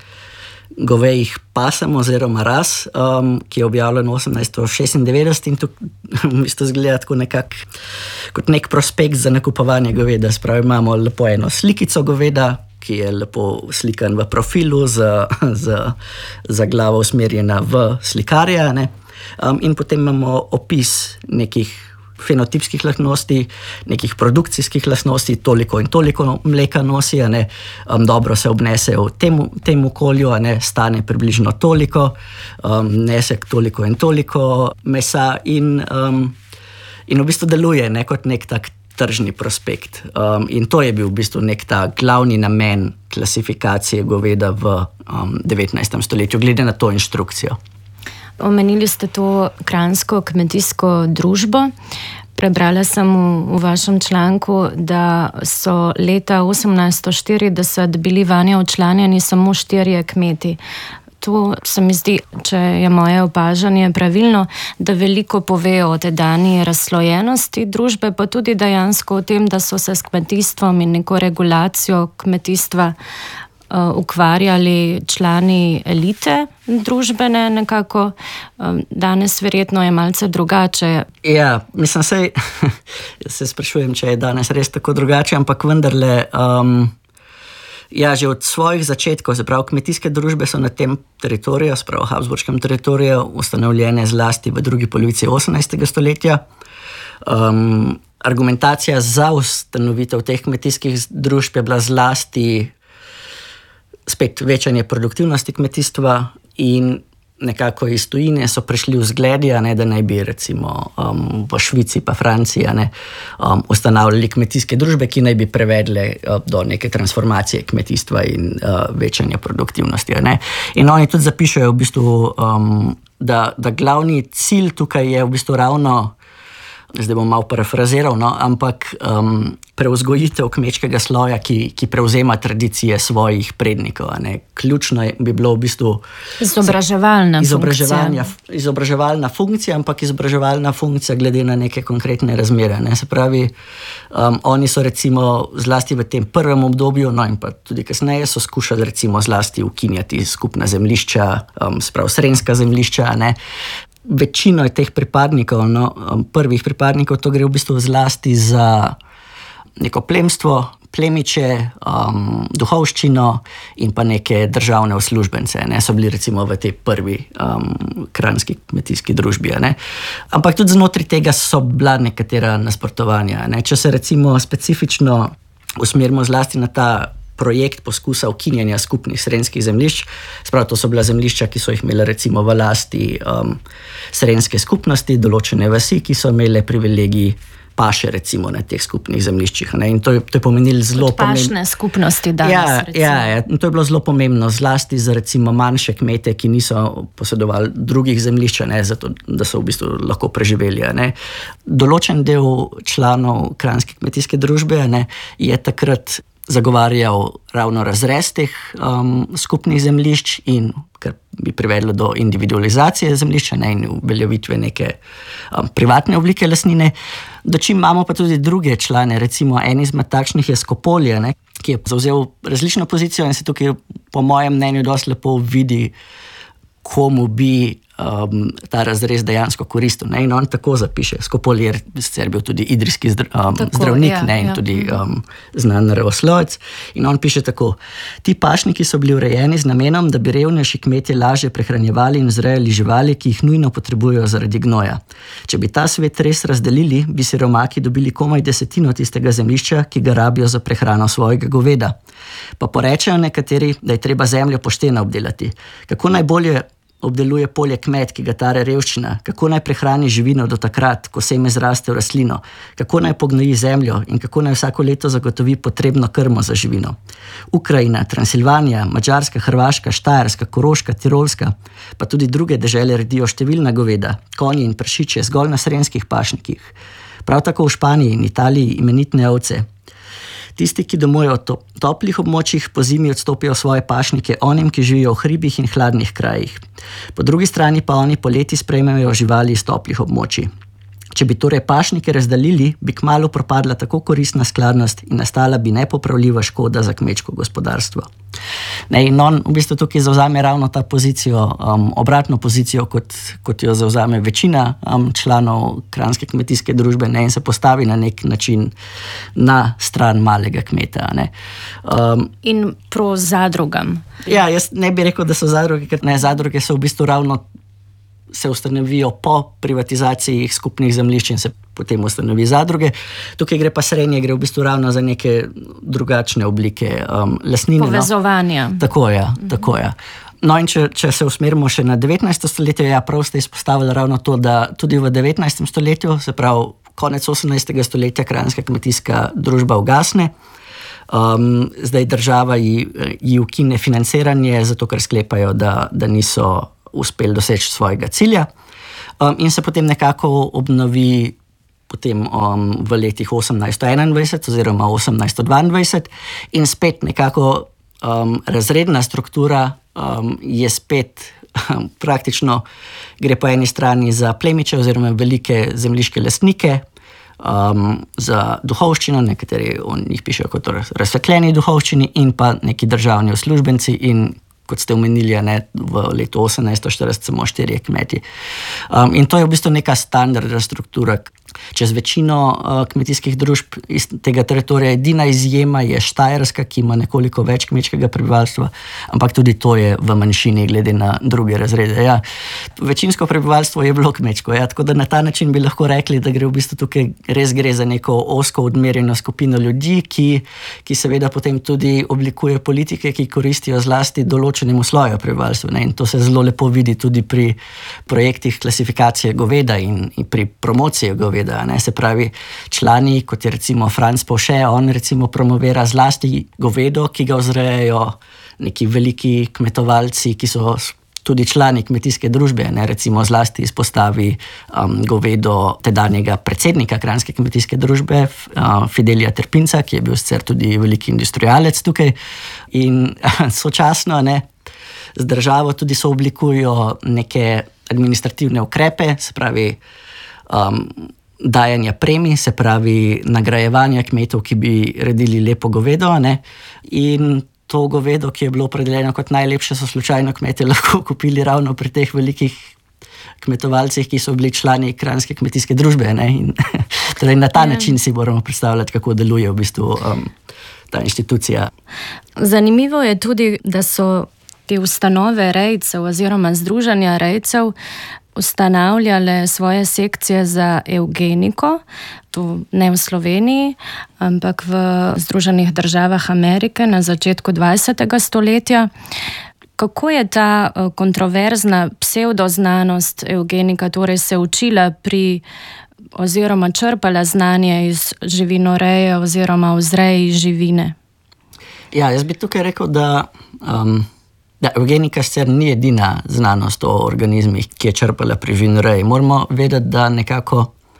govejih pasem oziroma ras, um, ki je objavljen osemnajststo šestindevetdeset in tukaj v bistvu zgleda tako nekak, kot nek prospekt za nakupovanje goveda. Spravi, imamo lepo eno slikico goveda, ki je lepo slikan v profilu, z, z, z glavo usmerjena v slikarja, ne? Um, in potem imamo opis nekih fenotipskih lastnosti, nekih produkcijskih lastnosti, toliko in toliko mleka nosi, ne, um, dobro se obnese v tem, tem okolju, ne, stane približno toliko, um, nese toliko in toliko mesa in, um, in v bistvu deluje ne, kot nek tak tržni prospekt. Um, in to je bil v bistvu nek ta glavni namen klasifikacije goveda v um, devetnajstem stoletju, glede na to inštrukcijo. Omenili ste to Kranjsko kmetijsko družbo. Prebrala sem v, v vašem članku, da so leta osemnajststo štirideset bili vanje včlanjeni samo štirje kmeti. To se mi zdi, če je moje opažanje pravilno, da veliko pove o tedanji razslojenosti družbe, pa tudi dejansko o tem, da so se s kmetijstvom in neko regulacijo kmetijstva uh, ukvarjali člani elite družbene nekako. Um, danes verjetno je malce drugače. Ja, mislim, sej, se sprašujem, če je danes res tako drugače, ampak vendarle... Um, Ja, že od svojih začetkov, zapravo kmetijske družbe so na tem teritoriju, spravo Habsburškem teritoriju, ustanovljene zlasti v drugi polovici osemnajstega stoletja. Um, argumentacija za ustanovitev teh kmetijskih družb je bila zlasti spet večanje produktivnosti kmetijstva in nekako iz tujine so prišli vzgledi, ne, da naj bi recimo um, v Švici pa Franciji ne, um, ustanavljali kmetijske družbe, ki naj bi prevedle uh, do neke transformacije kmetijstva in uh, večanja produktivnosti. Ne. In oni tudi zapišajo, v bistvu, um, da, da glavni cilj tukaj je v bistvu ravno, zdaj bom malo parafraziral, no, ampak um, preuzgojitev kmečkega sloja, ki, ki prevzema tradicije svojih prednikov. Ne. Ključno je, bi bilo v bistvu izobraževalna funkcija. Izobraževalna funkcija, ampak izobraževalna funkcija glede na neke konkretne razmere. Ne. Se pravi, um, oni so recimo zlasti v tem prvem obdobju, no in pa tudi kasneje so skušali recimo zlasti ukinjati skupna zemljišča, um, sprav srenska zemljišča, ne. Večino teh pripadnikov, no, prvih pripadnikov, to gre v bistvu zlasti za neko plemstvo, plemiče, um, duhovščino in pa neke državne uslužbence. Ne, so bili recimo v tej prvi um, kranjski kmetijski družbi. Ne. Ampak tudi znotraj tega so bila nekatera nasprotovanja. Ne. Če se recimo specifično usmerimo zlasti na ta projekt poskusa ukinjanja skupnih srenskih zemljišč. Sprav, to so bila zemljišča, ki so jih imele recimo v lasti um, srenske skupnosti, določene vasi, ki so imele privilegiji paše recimo na teh skupnih zemljiščih. Ne? In to je, to je pomenilo zelo pomembno. Pašne skupnosti danes. Ja, ja, ja, in to je bilo zelo pomembno, zlasti za recimo manjše kmete, ki niso posedovali drugih zemljišč, ne, zato da so v bistvu lahko preživeli. Ne? Določen del članov kranjske kmetijske družbe ne, je takrat zagovarjal ravno razrez teh um, skupnih zemljišč in kar bi privedlo do individualizacije zemljišča ne, in uveljavitve neke um, privatne oblike lastnine. Dočim imamo pa tudi druge člane, recimo en izmed takšnih je Skopolje, ne, ki je zavzel različno pozicijo in se tukaj po mojem mnenju dosti lepo vidi, komu bi um, ta razrez dejansko koristil. Ne? In on tako zapiše. Skopolje je sicer bil tudi idrijski zdr, um, tako, zdravnik ja, ne? in ja. tudi um, znan naravoslovec. In on piše tako: ti pašniki so bili urejeni z namenom, da bi revnejši kmetje lažje prehranjevali in vzrejali živali, ki jih nujno potrebujejo zaradi gnoja. Če bi ta svet res razdelili, bi siromaki dobili komaj desetino tistega zemljišča, ki ga rabijo za prehrano svojega goveda. Pa porečejo nekateri, da je treba zemljo pošteno obdelati. Kako najbolje obdeluje polje kmet, ki ga tare revščina, kako naj prehrani živino do takrat, ko seme zraste v rastlino, kako naj pognoji zemljo in kako naj vsako leto zagotovi potrebno krmo za živino. Ukrajina, Transilvanija, Madžarska, Hrvaška, Štajerska, Koroška, Tirolska, pa tudi druge dežele redijo številna goveda, konji in prašiče zgolj na srenskih pašnikih. Prav tako v Španiji in Italiji imenitne ovce. Tisti, ki domujejo v toplih območjih, po zimi odstopijo svoje pašnike onim, ki živijo v hribih in hladnih krajih. Po drugi strani pa oni poleti sprejmejo živali iz toplih območij. Če bi torej pašnike razdelili, bi kmalu propadla tako koristna skladnost in nastala bi nepopravljiva škoda za kmečko gospodarstvo. Ne, in on v bistvu tukaj zavzame ravno ta pozicijo, um, obratno pozicijo, kot, kot jo zavzame večina um, članov kranjske kmetijske družbe, ne, in se postavi na nek način na stran malega kmeta. Ne. Um, in pro zadrugam. Ja, jaz ne bi rekel, da so zadruge, ker ne, zadruge so v bistvu ravno se ustanovijo po privatizaciji skupnih zemljišč in se potem ustanovi zadruge. Tukaj gre pa srednje, gre v bistvu ravno za neke drugačne oblike um, lastnine. Povezovanja. No. Tako je, mhm. tako je. No in če, če se usmerimo še na devetnajsto stoletje, ja, prav ste izpostavili ravno to, da tudi v devetnajstem stoletju, se pravi konec osemnajstega stoletja, kranjska kmetijska družba ugasne. Um, zdaj država ji, ji ukine financiranje, zato ker sklepajo, da, da niso uspeli doseči svojega cilja, um, in se potem nekako obnovi potem um, v letih osemnajststo enaindvajset oziroma osemnajststo dvaindvajset in spet nekako um, razredna struktura um, je spet um, praktično gre po eni strani za plemiče oziroma velike zemljiške lastnike, um, za duhovščino, nekateri o njih pišejo kot razsvetljeni duhovščini in pa neki državni uslužbenci in kot ste omenili, ne, v letu osemnajststo štirideset samo štirje kmeti. Um, in to je v bistvu neka standardna struktura. Čez večino uh, kmetijskih družb iz tega teritorija edina izjema je Štajerska, ki ima nekoliko več kmečkega prebivalstva, ampak tudi to je v manjšini glede na druge razrede. Ja, večinsko prebivalstvo je bilo kmečko, ja, tako da na ta način bi lahko rekli, da gre v bistvu tukaj res gre za neko ozko odmerjeno skupino ljudi, ki, ki seveda potem tudi oblikuje politike, ki koristijo zlasti določenemu sloju prebivalstva. Ne? In to se zelo lepo vidi tudi pri projektih klasifikacije goveda in, in pri promociji goveda. Ne, se pravi, člani, kot je recimo Franc Povše, on recimo promovira zlasti govedo, ki ga vzrejajo neki veliki kmetovalci, ki so tudi člani kmetijske družbe, ne, recimo zlasti izpostavi um, govedo tedanjega predsednika Kranjske kmetijske družbe, uh, Fidelija Trpinca, ki je bil sicer tudi veliki industrialec tukaj in sočasno, ne, z državo tudi so oblikujo neke administrativne ukrepe, se pravi, um, dajanja premij, se pravi nagrajevanja kmetov, ki bi redili lepo govedo, ne? In to govedo, ki je bilo opredeljeno kot najlepše, so slučajno kmetje lahko kupili ravno pri teh velikih kmetovalcih, ki so bili člani Kranjske kmetijske družbe. Ne? In torej na ta način si moramo predstavljati, kako deluje v bistvu um, ta inštitucija. Zanimivo je tudi, da so te ustanove rejcev oziroma združenja rejcev ustanavljale svoje sekcije za evgeniko, tu ne v Sloveniji, ampak v Združenih državah Amerike na začetku dvajsetega stoletja. Kako je ta kontroverzna psevdoznanost evgenika torej se učila pri oziroma črpala znanje iz živinoreje oziroma vzreji živine? Ja, jaz bi tukaj rekel, da um, Da, evgenika sicer ni edina znanost o organizmih, ki je črpala pri živinoreji. Moramo vedeti, da nekako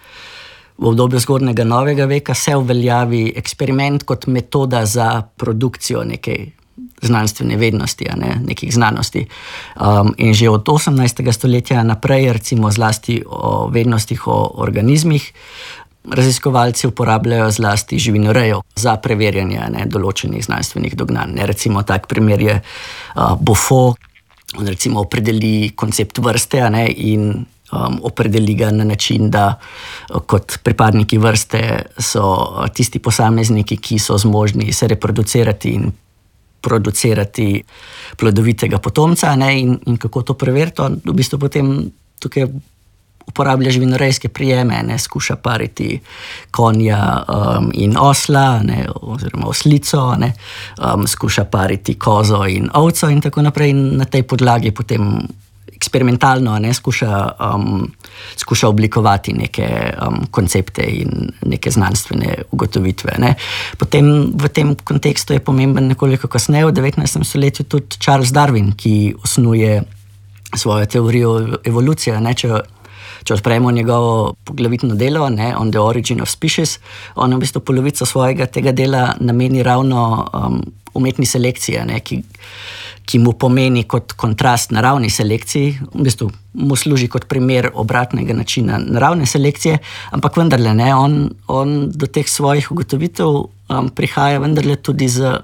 v obdobju zgodnjega novega veka se uveljavi eksperiment kot metoda za produkcijo neke znanstvene vednosti, a ne, nekih znanosti. Um, in že od osemnajstega stoletja naprej, recimo zlasti o vednostih o organizmih, raziskovalci uporabljajo zlasti živinorejo za preverjanje ne, določenih znanstvenih dognanj. Ne, recimo tak primer je uh, Buffon, on recimo opredeli koncept vrste a ne, in um, opredeli ga na način, da uh, kot pripadniki vrste so uh, tisti posamezniki, ki so zmožni se reproducirati in producirati plodovitega potomca. Ne, in, in kako to preveriti? On v bistvu potem tukaj uporablja živinorejske prijeme, ne, skuša pariti konja um, in osla, ne, oziroma oslico, ne, um, skuša pariti kozo in ovco in tako naprej. In na tej podlagi potem eksperimentalno ne, skuša, um, skuša oblikovati neke um, koncepte in neke znanstvene ugotovitve. Ne. Potem v tem kontekstu je pomemben nekoliko kasneje, v devetnajstem stoletju, tudi Charles Darwin, ki osnuje svojo teorijo evolucije. Ne, če Če odpremo njegovo poglavitno delo, ne, On the Origin of Species, on v bistvu polovico svojega tega dela nameni ravno um, umetni selekciji, ne, ki, ki mu pomeni kot kontrast naravni selekciji, v bistvu mu služi kot primer obratnega načina naravne selekcije, ampak vendarle ne, on, on do teh svojih ugotovitev um, prihaja vendarle tudi z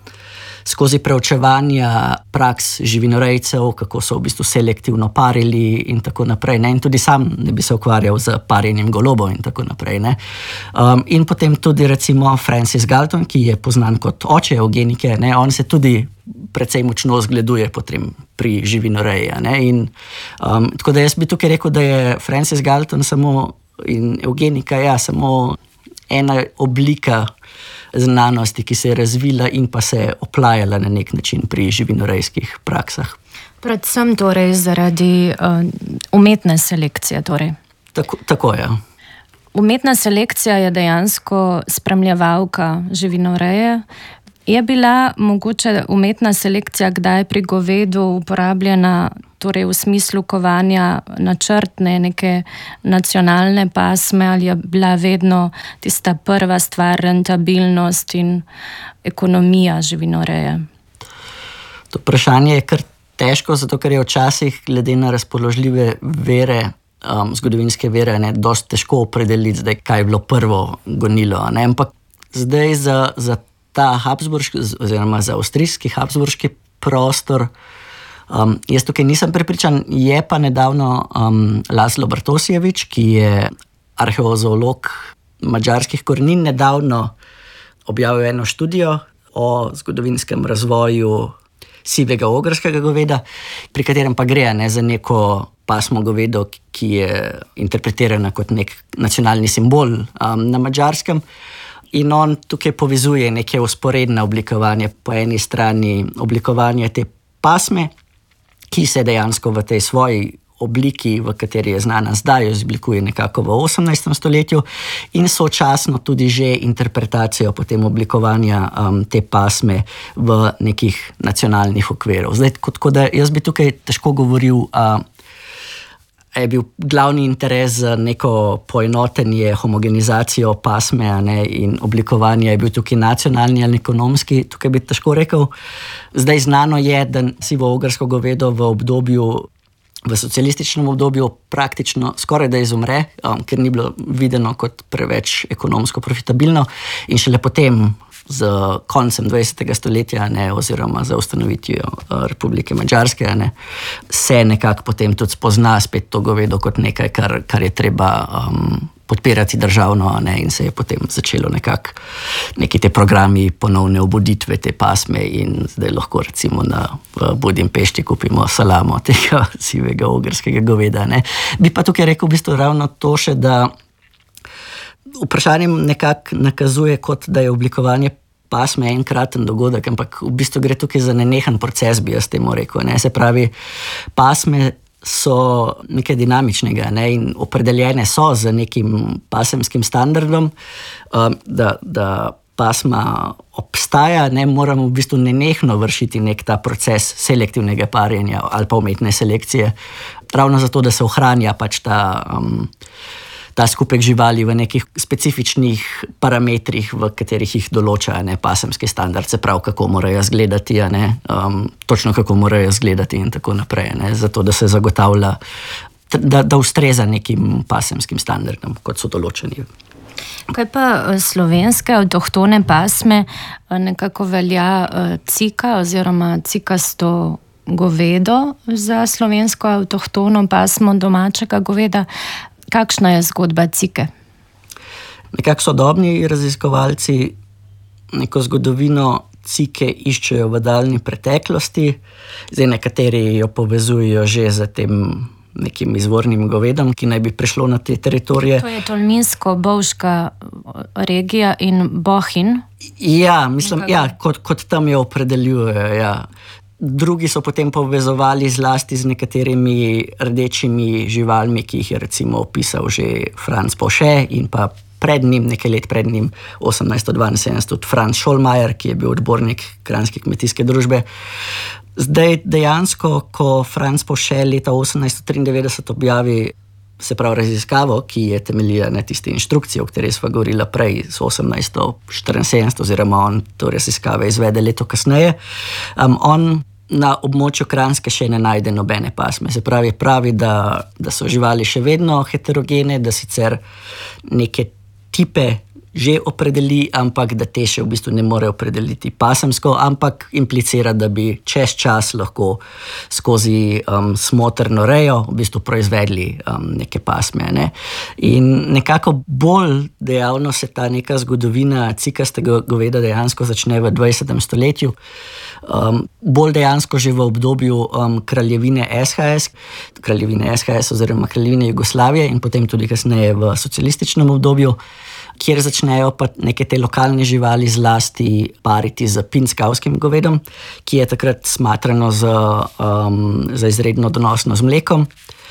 skozi preučevanja praks živinorejcev, kako so v bistvu selektivno parili in tako naprej. Ne? In tudi sam ne bi se ukvarjal z parjenjem golobov in tako naprej. Ne? Um, in potem tudi recimo Francis Galton, ki je poznan kot oče evgenike, ne? On se tudi precej močno zgleduje potem pri živinoreji. Ne? In um, tako da jaz bi tukaj rekel, da je Francis Galton samo in evgenika ja, samo ena oblika znanosti, ki se je razvila in pa se je oplajala na nek način pri živinorejskih praksah. Predvsem torej zaradi uh, umetne selekcije. Torej. Tako, tako je. Umetna selekcija je dejansko spremljevalka živinoreje. Je bila mogoče umetna selekcija kdaj pri govedu uporabljena, torej v smislu kovanja načrtne, neke nacionalne pasme, ali je bila vedno tista prva stvar rentabilnost in ekonomija živinoreje? To vprašanje je kar težko, zato ker je včasih glede na razpoložljive vere, um, zgodovinske vere, ne, dosti težko opredeliti, zdaj, kaj je bilo prvo gonilo. Ne? Ampak zdaj za, za ta habsburški, oziroma za avstrijski habsburški prostor, um, jaz tukaj nisem prepričan, je pa nedavno um, Laszlo Bartosjevič, ki je arheozoolog madžarskih korenin, nedavno objavil eno študijo o zgodovinskem razvoju sivega ogrskega goveda, pri katerem pa gre ne, za neko pasmo govedo, ki je interpretirana kot nek nacionalni simbol um, na Madžarskem. In on tukaj povezuje neke vzporedne oblikovanje. Po eni strani oblikovanje te pasme, ki se dejansko v tej svoji obliki, v kateri je znana zdaj, izoblikuje nekako v osemnajstem stoletju, in sočasno tudi že interpretacijo potem oblikovanja um, te pasme v nekih nacionalnih okvirov. Zdaj, tako da jaz bi tukaj težko govoril, uh, je bil glavni interes za neko poenotenje, homogenizacijo pasme, ne, in oblikovanje je bil tukaj nacionalni ali ekonomski, tukaj bi težko rekel. Zdaj znano je, da sivo-ogrsko govedo v obdobju v socialističnem obdobju praktično skoraj da izumre, um, ker ni bilo videno kot preveč ekonomsko profitabilno, in šele potem z koncem dvajsetega stoletja, ne, oziroma za ustanovitvijo uh, Republike Madžarske, ne, se nekako potem tudi spozna spet to govedo kot nekaj, kar, kar je treba um, podpirati državno, ne, in se je potem začelo nekako neki te programi ponovne obuditve te pasme, in zdaj lahko recimo na v Budimpešti kupimo salamo tega sivega ogrskega goveda. Ne. Bi pa tukaj rekel v bistvu ravno to še, da vprašanje nekako nakazuje, kot da je oblikovanje pasme enkraten dogodek, ampak v bistvu gre tukaj za nenehen proces, bi jaz temu rekel. Ne. Se pravi, pasme so nekaj dinamičnega, ne, in opredeljene so z nekim pasemskim standardom, um, da, da pasma obstaja, ne, moramo v bistvu nenehno vršiti nek ta proces selektivnega parjenja ali pa umetne selekcije, ravno zato, da se ohranja pač ta, um, ta skupek živali v nekih specifičnih parametrih, v katerih jih določa, ne, pasemski standard, se pravi, kako morajo izgledati, ne, um, točno kako morajo izgledati in tako naprej, ne, zato, da se zagotavlja, da, da ustreza nekim pasemskim standardom, kot so določeni. Kaj pa slovenske avtohtone pasme, nekako velja cika oziroma cikasto govedo za slovensko avtohtono pasmo domačega goveda. Kakšna je zgodba cike? Nekako sodobni raziskovalci neko zgodovino cike iščejo v daljni preteklosti, zdaj nekateri jo povezujejo že z tem nekim izvornim govedom, ki naj bi prišlo na te teritorije. To je Tolminsko-Bovška regija in Bohinj. Ja, mislim, ja, kot, kot tam jo opredeljujejo, ja. Drugi so potem povezovali zlasti z nekaterimi rdečimi živalmi, ki jih je recimo opisal že Franz Poše, in pa pred njim, nekaj let pred njim, osemnajststo dvainsedemdeset, tudi Franz Schollmajer, ki je bil odbornik Kranjske kmetijske družbe. Zdaj dejansko, ko Franz Poše leta osemnajststo triindevetdeset objavi, se pravi raziskavo, ki je temeljila na tisti inštrukciji, o kateri sva govorila prej, z osemnajststo štiriinsedemdeset, oziroma on to raziskave izvede leto kasneje, um, on na območju Kranjske še ne najde nobene pasme. Se pravi, pravi, da, da so živali še vedno heterogene, da sicer neke tipe že opredeli, ampak da te še v bistvu ne more opredeliti pasemsko, ampak implicira, da bi čez čas lahko skozi um, smotrno rejo v bistvu proizvedli um, neke pasme. Ne? In nekako bolj dejavno se ta neka zgodovina cikastega goveda dejansko začne v dvajsetem stoletju, um, bolj dejansko že v obdobju um, kraljevine S H S, kraljevine S H S oziroma kraljevine Jugoslavije, in potem tudi kasneje v socialističnem obdobju, kjer začnejo pa neke te lokalne živali zlasti pariti z pinskavskim govedom, ki je takrat smatrano za, um, za izredno donosno z mlekom.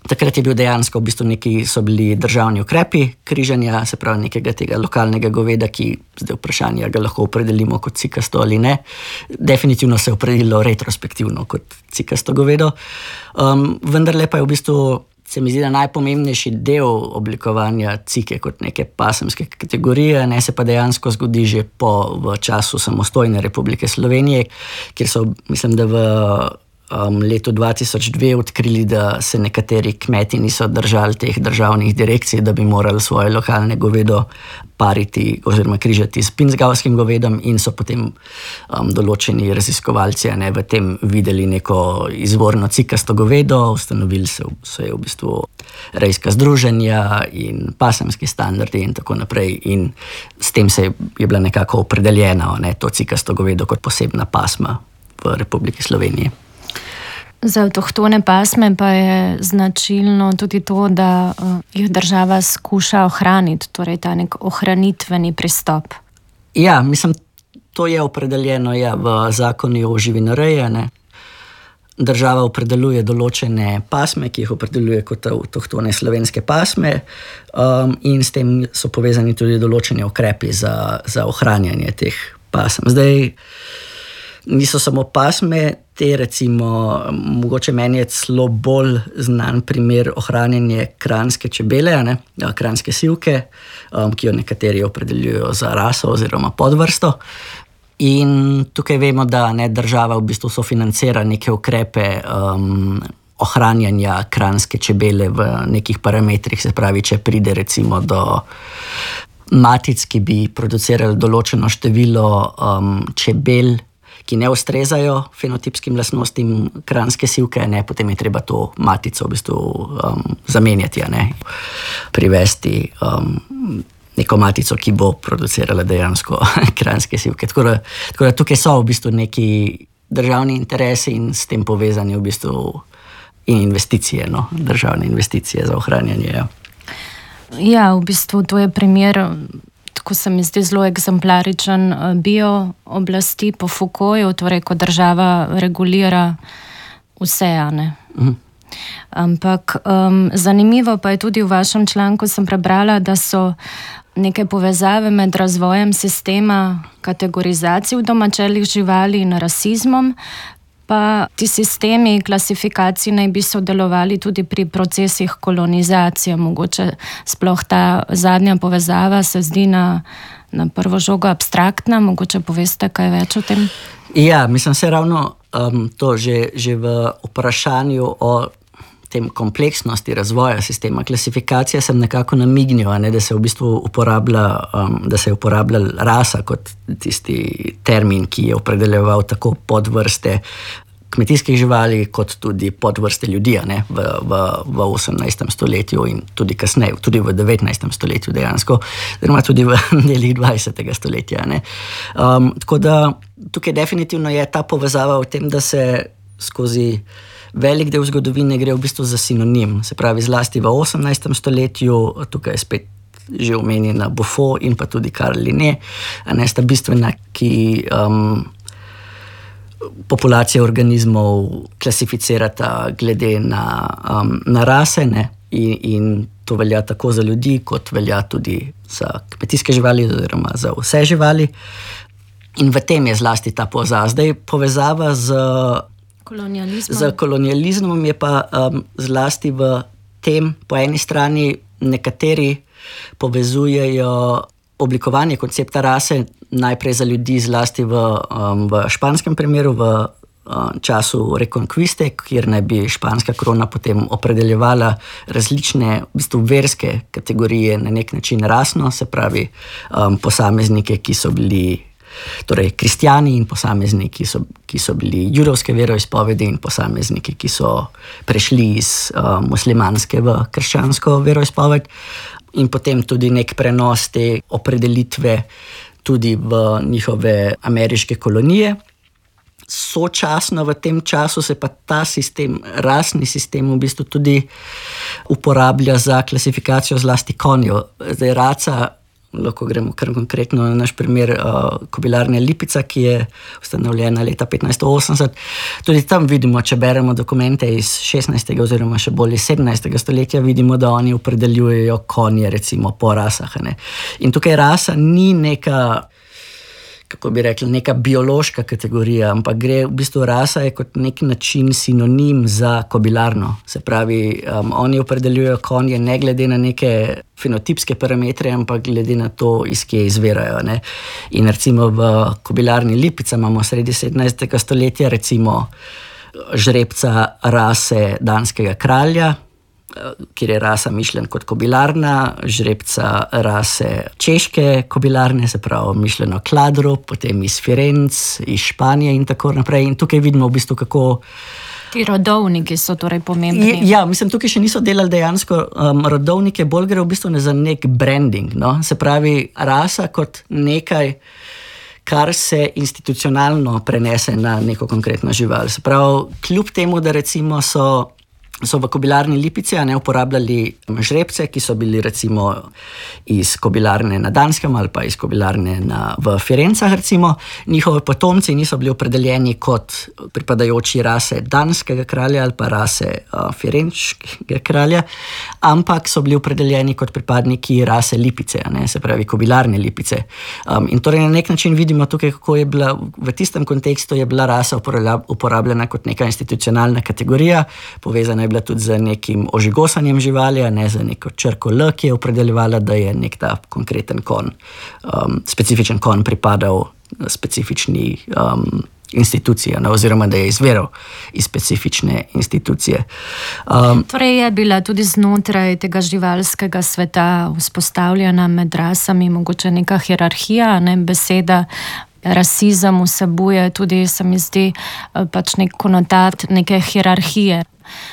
Takrat je bil dejansko v bistvu neki, so bili državni ukrepi križanja, se pravi nekega tega lokalnega goveda, ki zdaj vprašanje, ga lahko opredelimo kot cikasto ali ne. Definitivno se je opredelilo retrospektivno kot cikasto govedo. Um, vendarle pa je v bistvu, se mi zdi, da najpomembnejši del oblikovanja cike kot neke pasemske kategorije, ne, se pa dejansko zgodi že po v času samostojne Republike Slovenije, kjer so, mislim, da v Um, letu dva tisoč dve odkrili, da se nekateri kmeti niso držali teh državnih direkcij, da bi morali svoje lokalne govedo pariti oziroma križati s pinzgavskim govedom, in so potem um, določeni raziskovalci ne, v tem videli neko izvorno cikasto govedo, ustanovili se, se je v bistvu rejska združenja in pasemski standardi in tako naprej, in s tem se je, je bila nekako opredeljena ne, to cikasto govedo kot posebna pasma v Republiki Sloveniji. Za avtohtone pasme pa je značilno tudi to, da uh, jih država skuša ohraniti, torej ta nek ohranitveni pristop. Ja, mislim, to je opredeljeno ja, v zakonu o živinoreji. Ne. Država opredeljuje določene pasme, ki jih opredeljuje kot avtohtone slovenske pasme, um, in s tem so povezani tudi določeni ukrepi za, za ohranjanje teh pasem. Zdaj, niso samo pasme, te recimo, mogoče meni je celo bolj znan primer ohranjanje kranjske čebele, ne, kranjske sivke, um, ki jo nekateri opredeljujejo za raso oziroma podvrsto. In tukaj vemo, da ne, država v bistvu sofinancira neke ukrepe um, ohranjanja kranjske čebele v nekih parametrih, se pravi, če pride recimo do matic, ki bi producirali določeno število um, čebel, ki ne ustrezajo fenotipskim lastnostim kranjske sivke, ne, potem je treba to matico v bistvu um, zamenjati, ne, privesti um, neko matico, ki bo producirala dejansko kranjske sivke. Tako da, tako da tukaj so v bistvu neki državni interesi in s tem povezani v bistvu in investicije, no, državne investicije za ohranjanje. Ja, ja v bistvu to je primer, ko se mi zdi zelo eksemplaričen, bio oblasti po Foucaultu, torej ko država regulira vse, ne. Mhm. Ampak um, zanimivo pa je tudi v vašem članku, sem prebrala, da so neke povezave med razvojem sistema kategorizacij v domačelih živali in rasizmom, pa ti sistemi klasifikacij naj bi sodelovali tudi pri procesih kolonizacije. Mogoče sploh ta zadnja povezava se zdi na, na prvo žogo abstraktna, mogoče poveste kaj več o tem? Ja, mislim se ravno um, to že, že v vprašanju o tem kompleksnosti razvoja sistema klasifikacije sem nekako namignil, ne, da se v bistvu uporablja, um, da se je uporabljal rasa kot tisti termin, ki je opredeljeval tako podvrste kmetijskih živali, kot tudi podvrste ljudi, ne, v, v, v osemnajstem stoletju in tudi kasneje, tudi v devetnajstem stoletju dejansko, oziroma tudi v delih dvajsetega stoletja. Ne. Um, tako da tukaj definitivno je ta povezava v tem, da se skozi velik del zgodovine gre v bistvu za sinonim, se pravi zlasti v osemnajstem stoletju, tukaj je spet že omenjena Buffon in pa tudi Karl Linné, ne, sta bistvena, ki um, populacije organizmov klasificirata glede na, um, na rase, ne, in, in to velja tako za ljudi, kot velja tudi za kmetijske živali oziroma za vse živali. In v tem je zlasti ta povezava. Zdaj povezava z kolonializmom. Z kolonializmom je pa um, zlasti v tem, po eni strani nekateri povezujejo oblikovanje koncepta rase najprej za ljudi zlasti v, um, v španskem primeru, v um, času Reconquiste, kjer naj bi španska krona potem opredeljevala različne v bistvu verske kategorije na nek način rasno, se pravi um, posameznike, ki so bili torej kristjani in posamezniki, ki so, ki so bili judovske veroizpovedi in posamezniki, ki so prešli iz uh, muslimanske v krščansko veroizpoved, in potem tudi nek prenos te opredelitve tudi v njihove ameriške kolonije. Sočasno v tem času se pa ta sistem, rasni sistem v bistvu tudi uporablja za klasifikacijo zlasti konjev. Zdaj raca lahko gremo kar konkretno na naš primer uh, kobilarne Lipica, ki je ustanovljena leta petnajststo osemdeset. Tudi tam vidimo, če beremo dokumente iz šestnajstega oziroma še bolj iz sedemnajstega stoletja, vidimo, da oni opredeljujejo konje recimo po rasah. Ne? In tukaj rasa ni neka, kako bi rekli, neka biološka kategorija, ampak gre v bistvu rasa je kot nek način sinonim za kobilarno. Se pravi, um, oni opredeljujejo konje ne glede na neke fenotipske parametre, ampak glede na to, iz kje izvirajo. Ne? In recimo v kobilarni Lipica imamo sredi sedemnajstega stoletja recimo žrebca rase danskega kralja, kjer je rasa mišljen kot kobilarna, žrebca rase češke kobilarne, se pravi mišljeno Kladro, potem iz Firenc, iz Španije in tako naprej. In tukaj vidimo v bistvu, kako ti rodovniki so torej pomembni. Ja, mislim, tukaj še niso delali dejansko um, rodovnike, bolj gre v bistvu za nek branding. No? Se pravi, rasa kot nekaj, kar se institucionalno prenese na neko konkretno žival. Se pravi, kljub temu, da recimo so so v kobilarni Lipici ne uporabljali žrebce, ki so bili recimo iz kobilarne na Danskem ali pa iz kobilarne na, v Firencah recimo. Njihovi potomci niso bili opredeljeni kot pripadajoči rase danskega kralja ali pa rase uh, firenčkega kralja, ampak so bili opredeljeni kot pripadniki rase Lipice, ne, se pravi kobilarne Lipice. Um, in torej na nek način vidimo tukaj, kako je bila v tistem kontekstu je bila rasa uporabljena kot neka institucionalna kategorija, povezana je bila tudi z nekim ožigosanjem živali, a ne za neko črko L, ki je opredeljevala, da je nek ta konkreten kon, um, specifičen kon pripadal specifični um, instituciji, ne, oziroma da je izviral iz specifične institucije. Um, torej je bila tudi znotraj tega živalskega sveta vzpostavljena med rasami mogoče neka hierarhija, ne, beseda rasizem vsebuje tudi, se mi zdi, pač nek konotat neke hierarhije.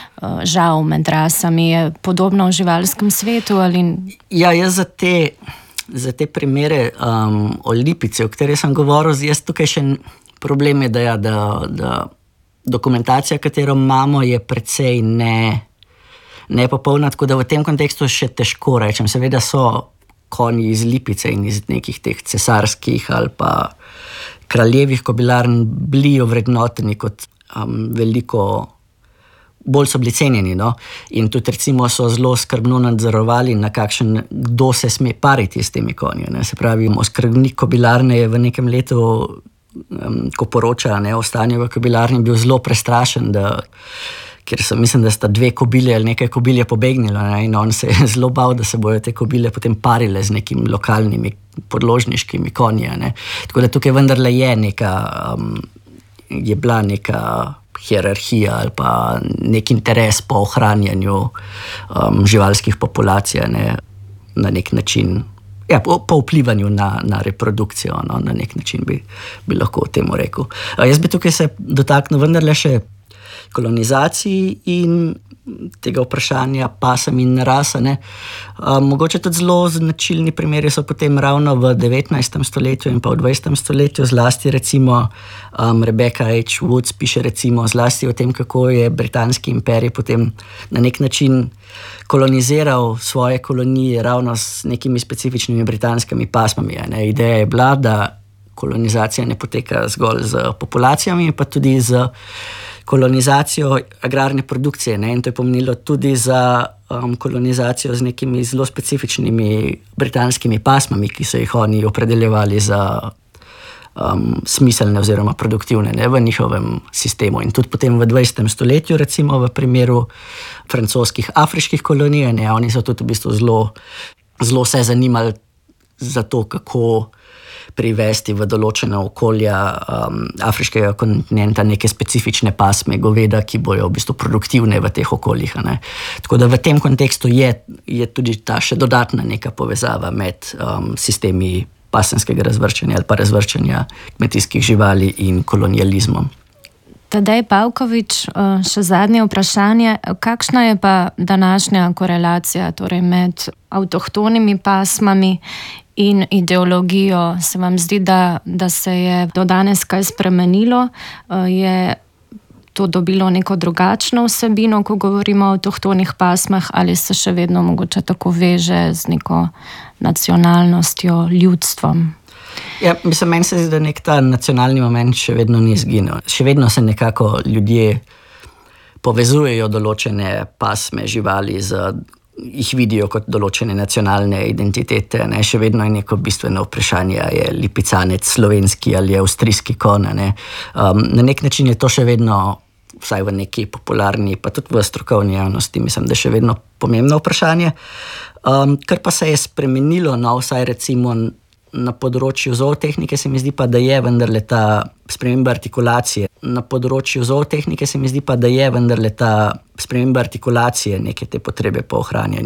Žal med rasami je podobno v živalskem svetu? Ali... Ja, jaz za te, za te primere um, o Lipici, o kateri sem govoril, jaz tukaj še problem je, da, ja, da, da dokumentacija, katero imamo, je precej ne, nepopolna, tako da v tem kontekstu še težko rečem. Seveda so konji iz Lipice in iz nekih teh cesarskih ali pa kraljevih kobilarn bili ovrednoteni kot um, veliko bolj so bili cenjeni, no? In tudi recimo so zelo skrbno nadzorovali, na kakšen, kdo se sme pariti s temi konji. Ne? Se pravi, oskrbnik kobilarne je v nekem letu, um, ko poroča ne, o stanju v kobilarni, bil zelo prestrašen, da, ker so, mislim, da sta dve kobile ali nekaj kobilje pobegnilo, ne? In on se je zelo bal, da se bojo te kobile potem parile z nekim lokalnimi podložniškimi konji. Ne? Tako da tukaj vendarle je neka, um, je bila neka hierarhija ali pa nek interes po ohranjanju um, živalskih populacij, ne, na nek način, ja, po, po vplivanju na, na reprodukcijo, no, na nek način bi, bi lahko o temu rekel. A jaz bi tukaj se dotaknil vendarle še kolonizaciji in tega vprašanja pasem in rasa. Ne. Um, mogoče tudi zelo značilni primeri so potem ravno v devetnajstem stoletju in pa v dvajsetem stoletju, zlasti recimo um, Rebecca H. Woods piše recimo zlasti o tem, kako je britanski imperij potem na nek način koloniziral svoje kolonije ravno s nekimi specifičnimi britanskimi pasmami. Ne. Ideja je bila, da kolonizacija ne poteka zgolj z populacijami, pa tudi z kolonizacijo agrarne produkcije, ne? In to je pomenilo tudi za um, kolonizacijo z nekimi zelo specifičnimi britanskimi pasmami, ki so jih oni opredeljevali za um, smiselne oziroma produktivne, ne? V njihovem sistemu. In tudi potem v dvajsetem stoletju, recimo v primeru francoskih afriških kolonij, ne? Oni so tudi v bistvu zelo, zelo se zanimali za to, kako privesti v določena okolja um, afriškega kontinenta neke specifične pasme goveda, ki bojo v bistvu produktivne v teh okoljih. Ne? Tako da v tem kontekstu je, je tudi ta še dodatna neka povezava med um, sistemi pasenskega razvrščanja ali pa razvrščanja kmetijskih živali in kolonializmom. Tadej Pavkovič, še zadnje vprašanje. Kakšna je pa današnja korelacija torej med avtohtonimi pasmami in ideologijo? Se vam zdi, da, da se je do danes kaj spremenilo? Je to dobilo neko drugačno vsebino, ko govorimo o avtohtonih pasmah, ali se še vedno mogoče tako veže z neko nacionalnostjo, ljudstvom? Ja, mislim, meni se zdi, da nek ta nacionalni moment še vedno ni izginil. Še vedno se nekako ljudje povezujejo določene pasme živali, z, jih vidijo kot določene nacionalne identitete. Ne? Še vedno je neko bistveno vprašanje, je lipicanec slovenski ali je avstrijski kon. Ne? Um, na nek način je to še vedno, vsaj v neki popularni, pa tudi v strokovni javnosti, mislim, da je še vedno pomembno vprašanje. Um, kar pa se je spremenilo, no, vsaj recimo na področju zootehnike, se mi zdi pa, da je vendarle ta sprememba artikulacije. Na področju zootehnike se mi zdi pa, da je vendarle ta sprememba artikulacije neke te potrebe po ohranjanju.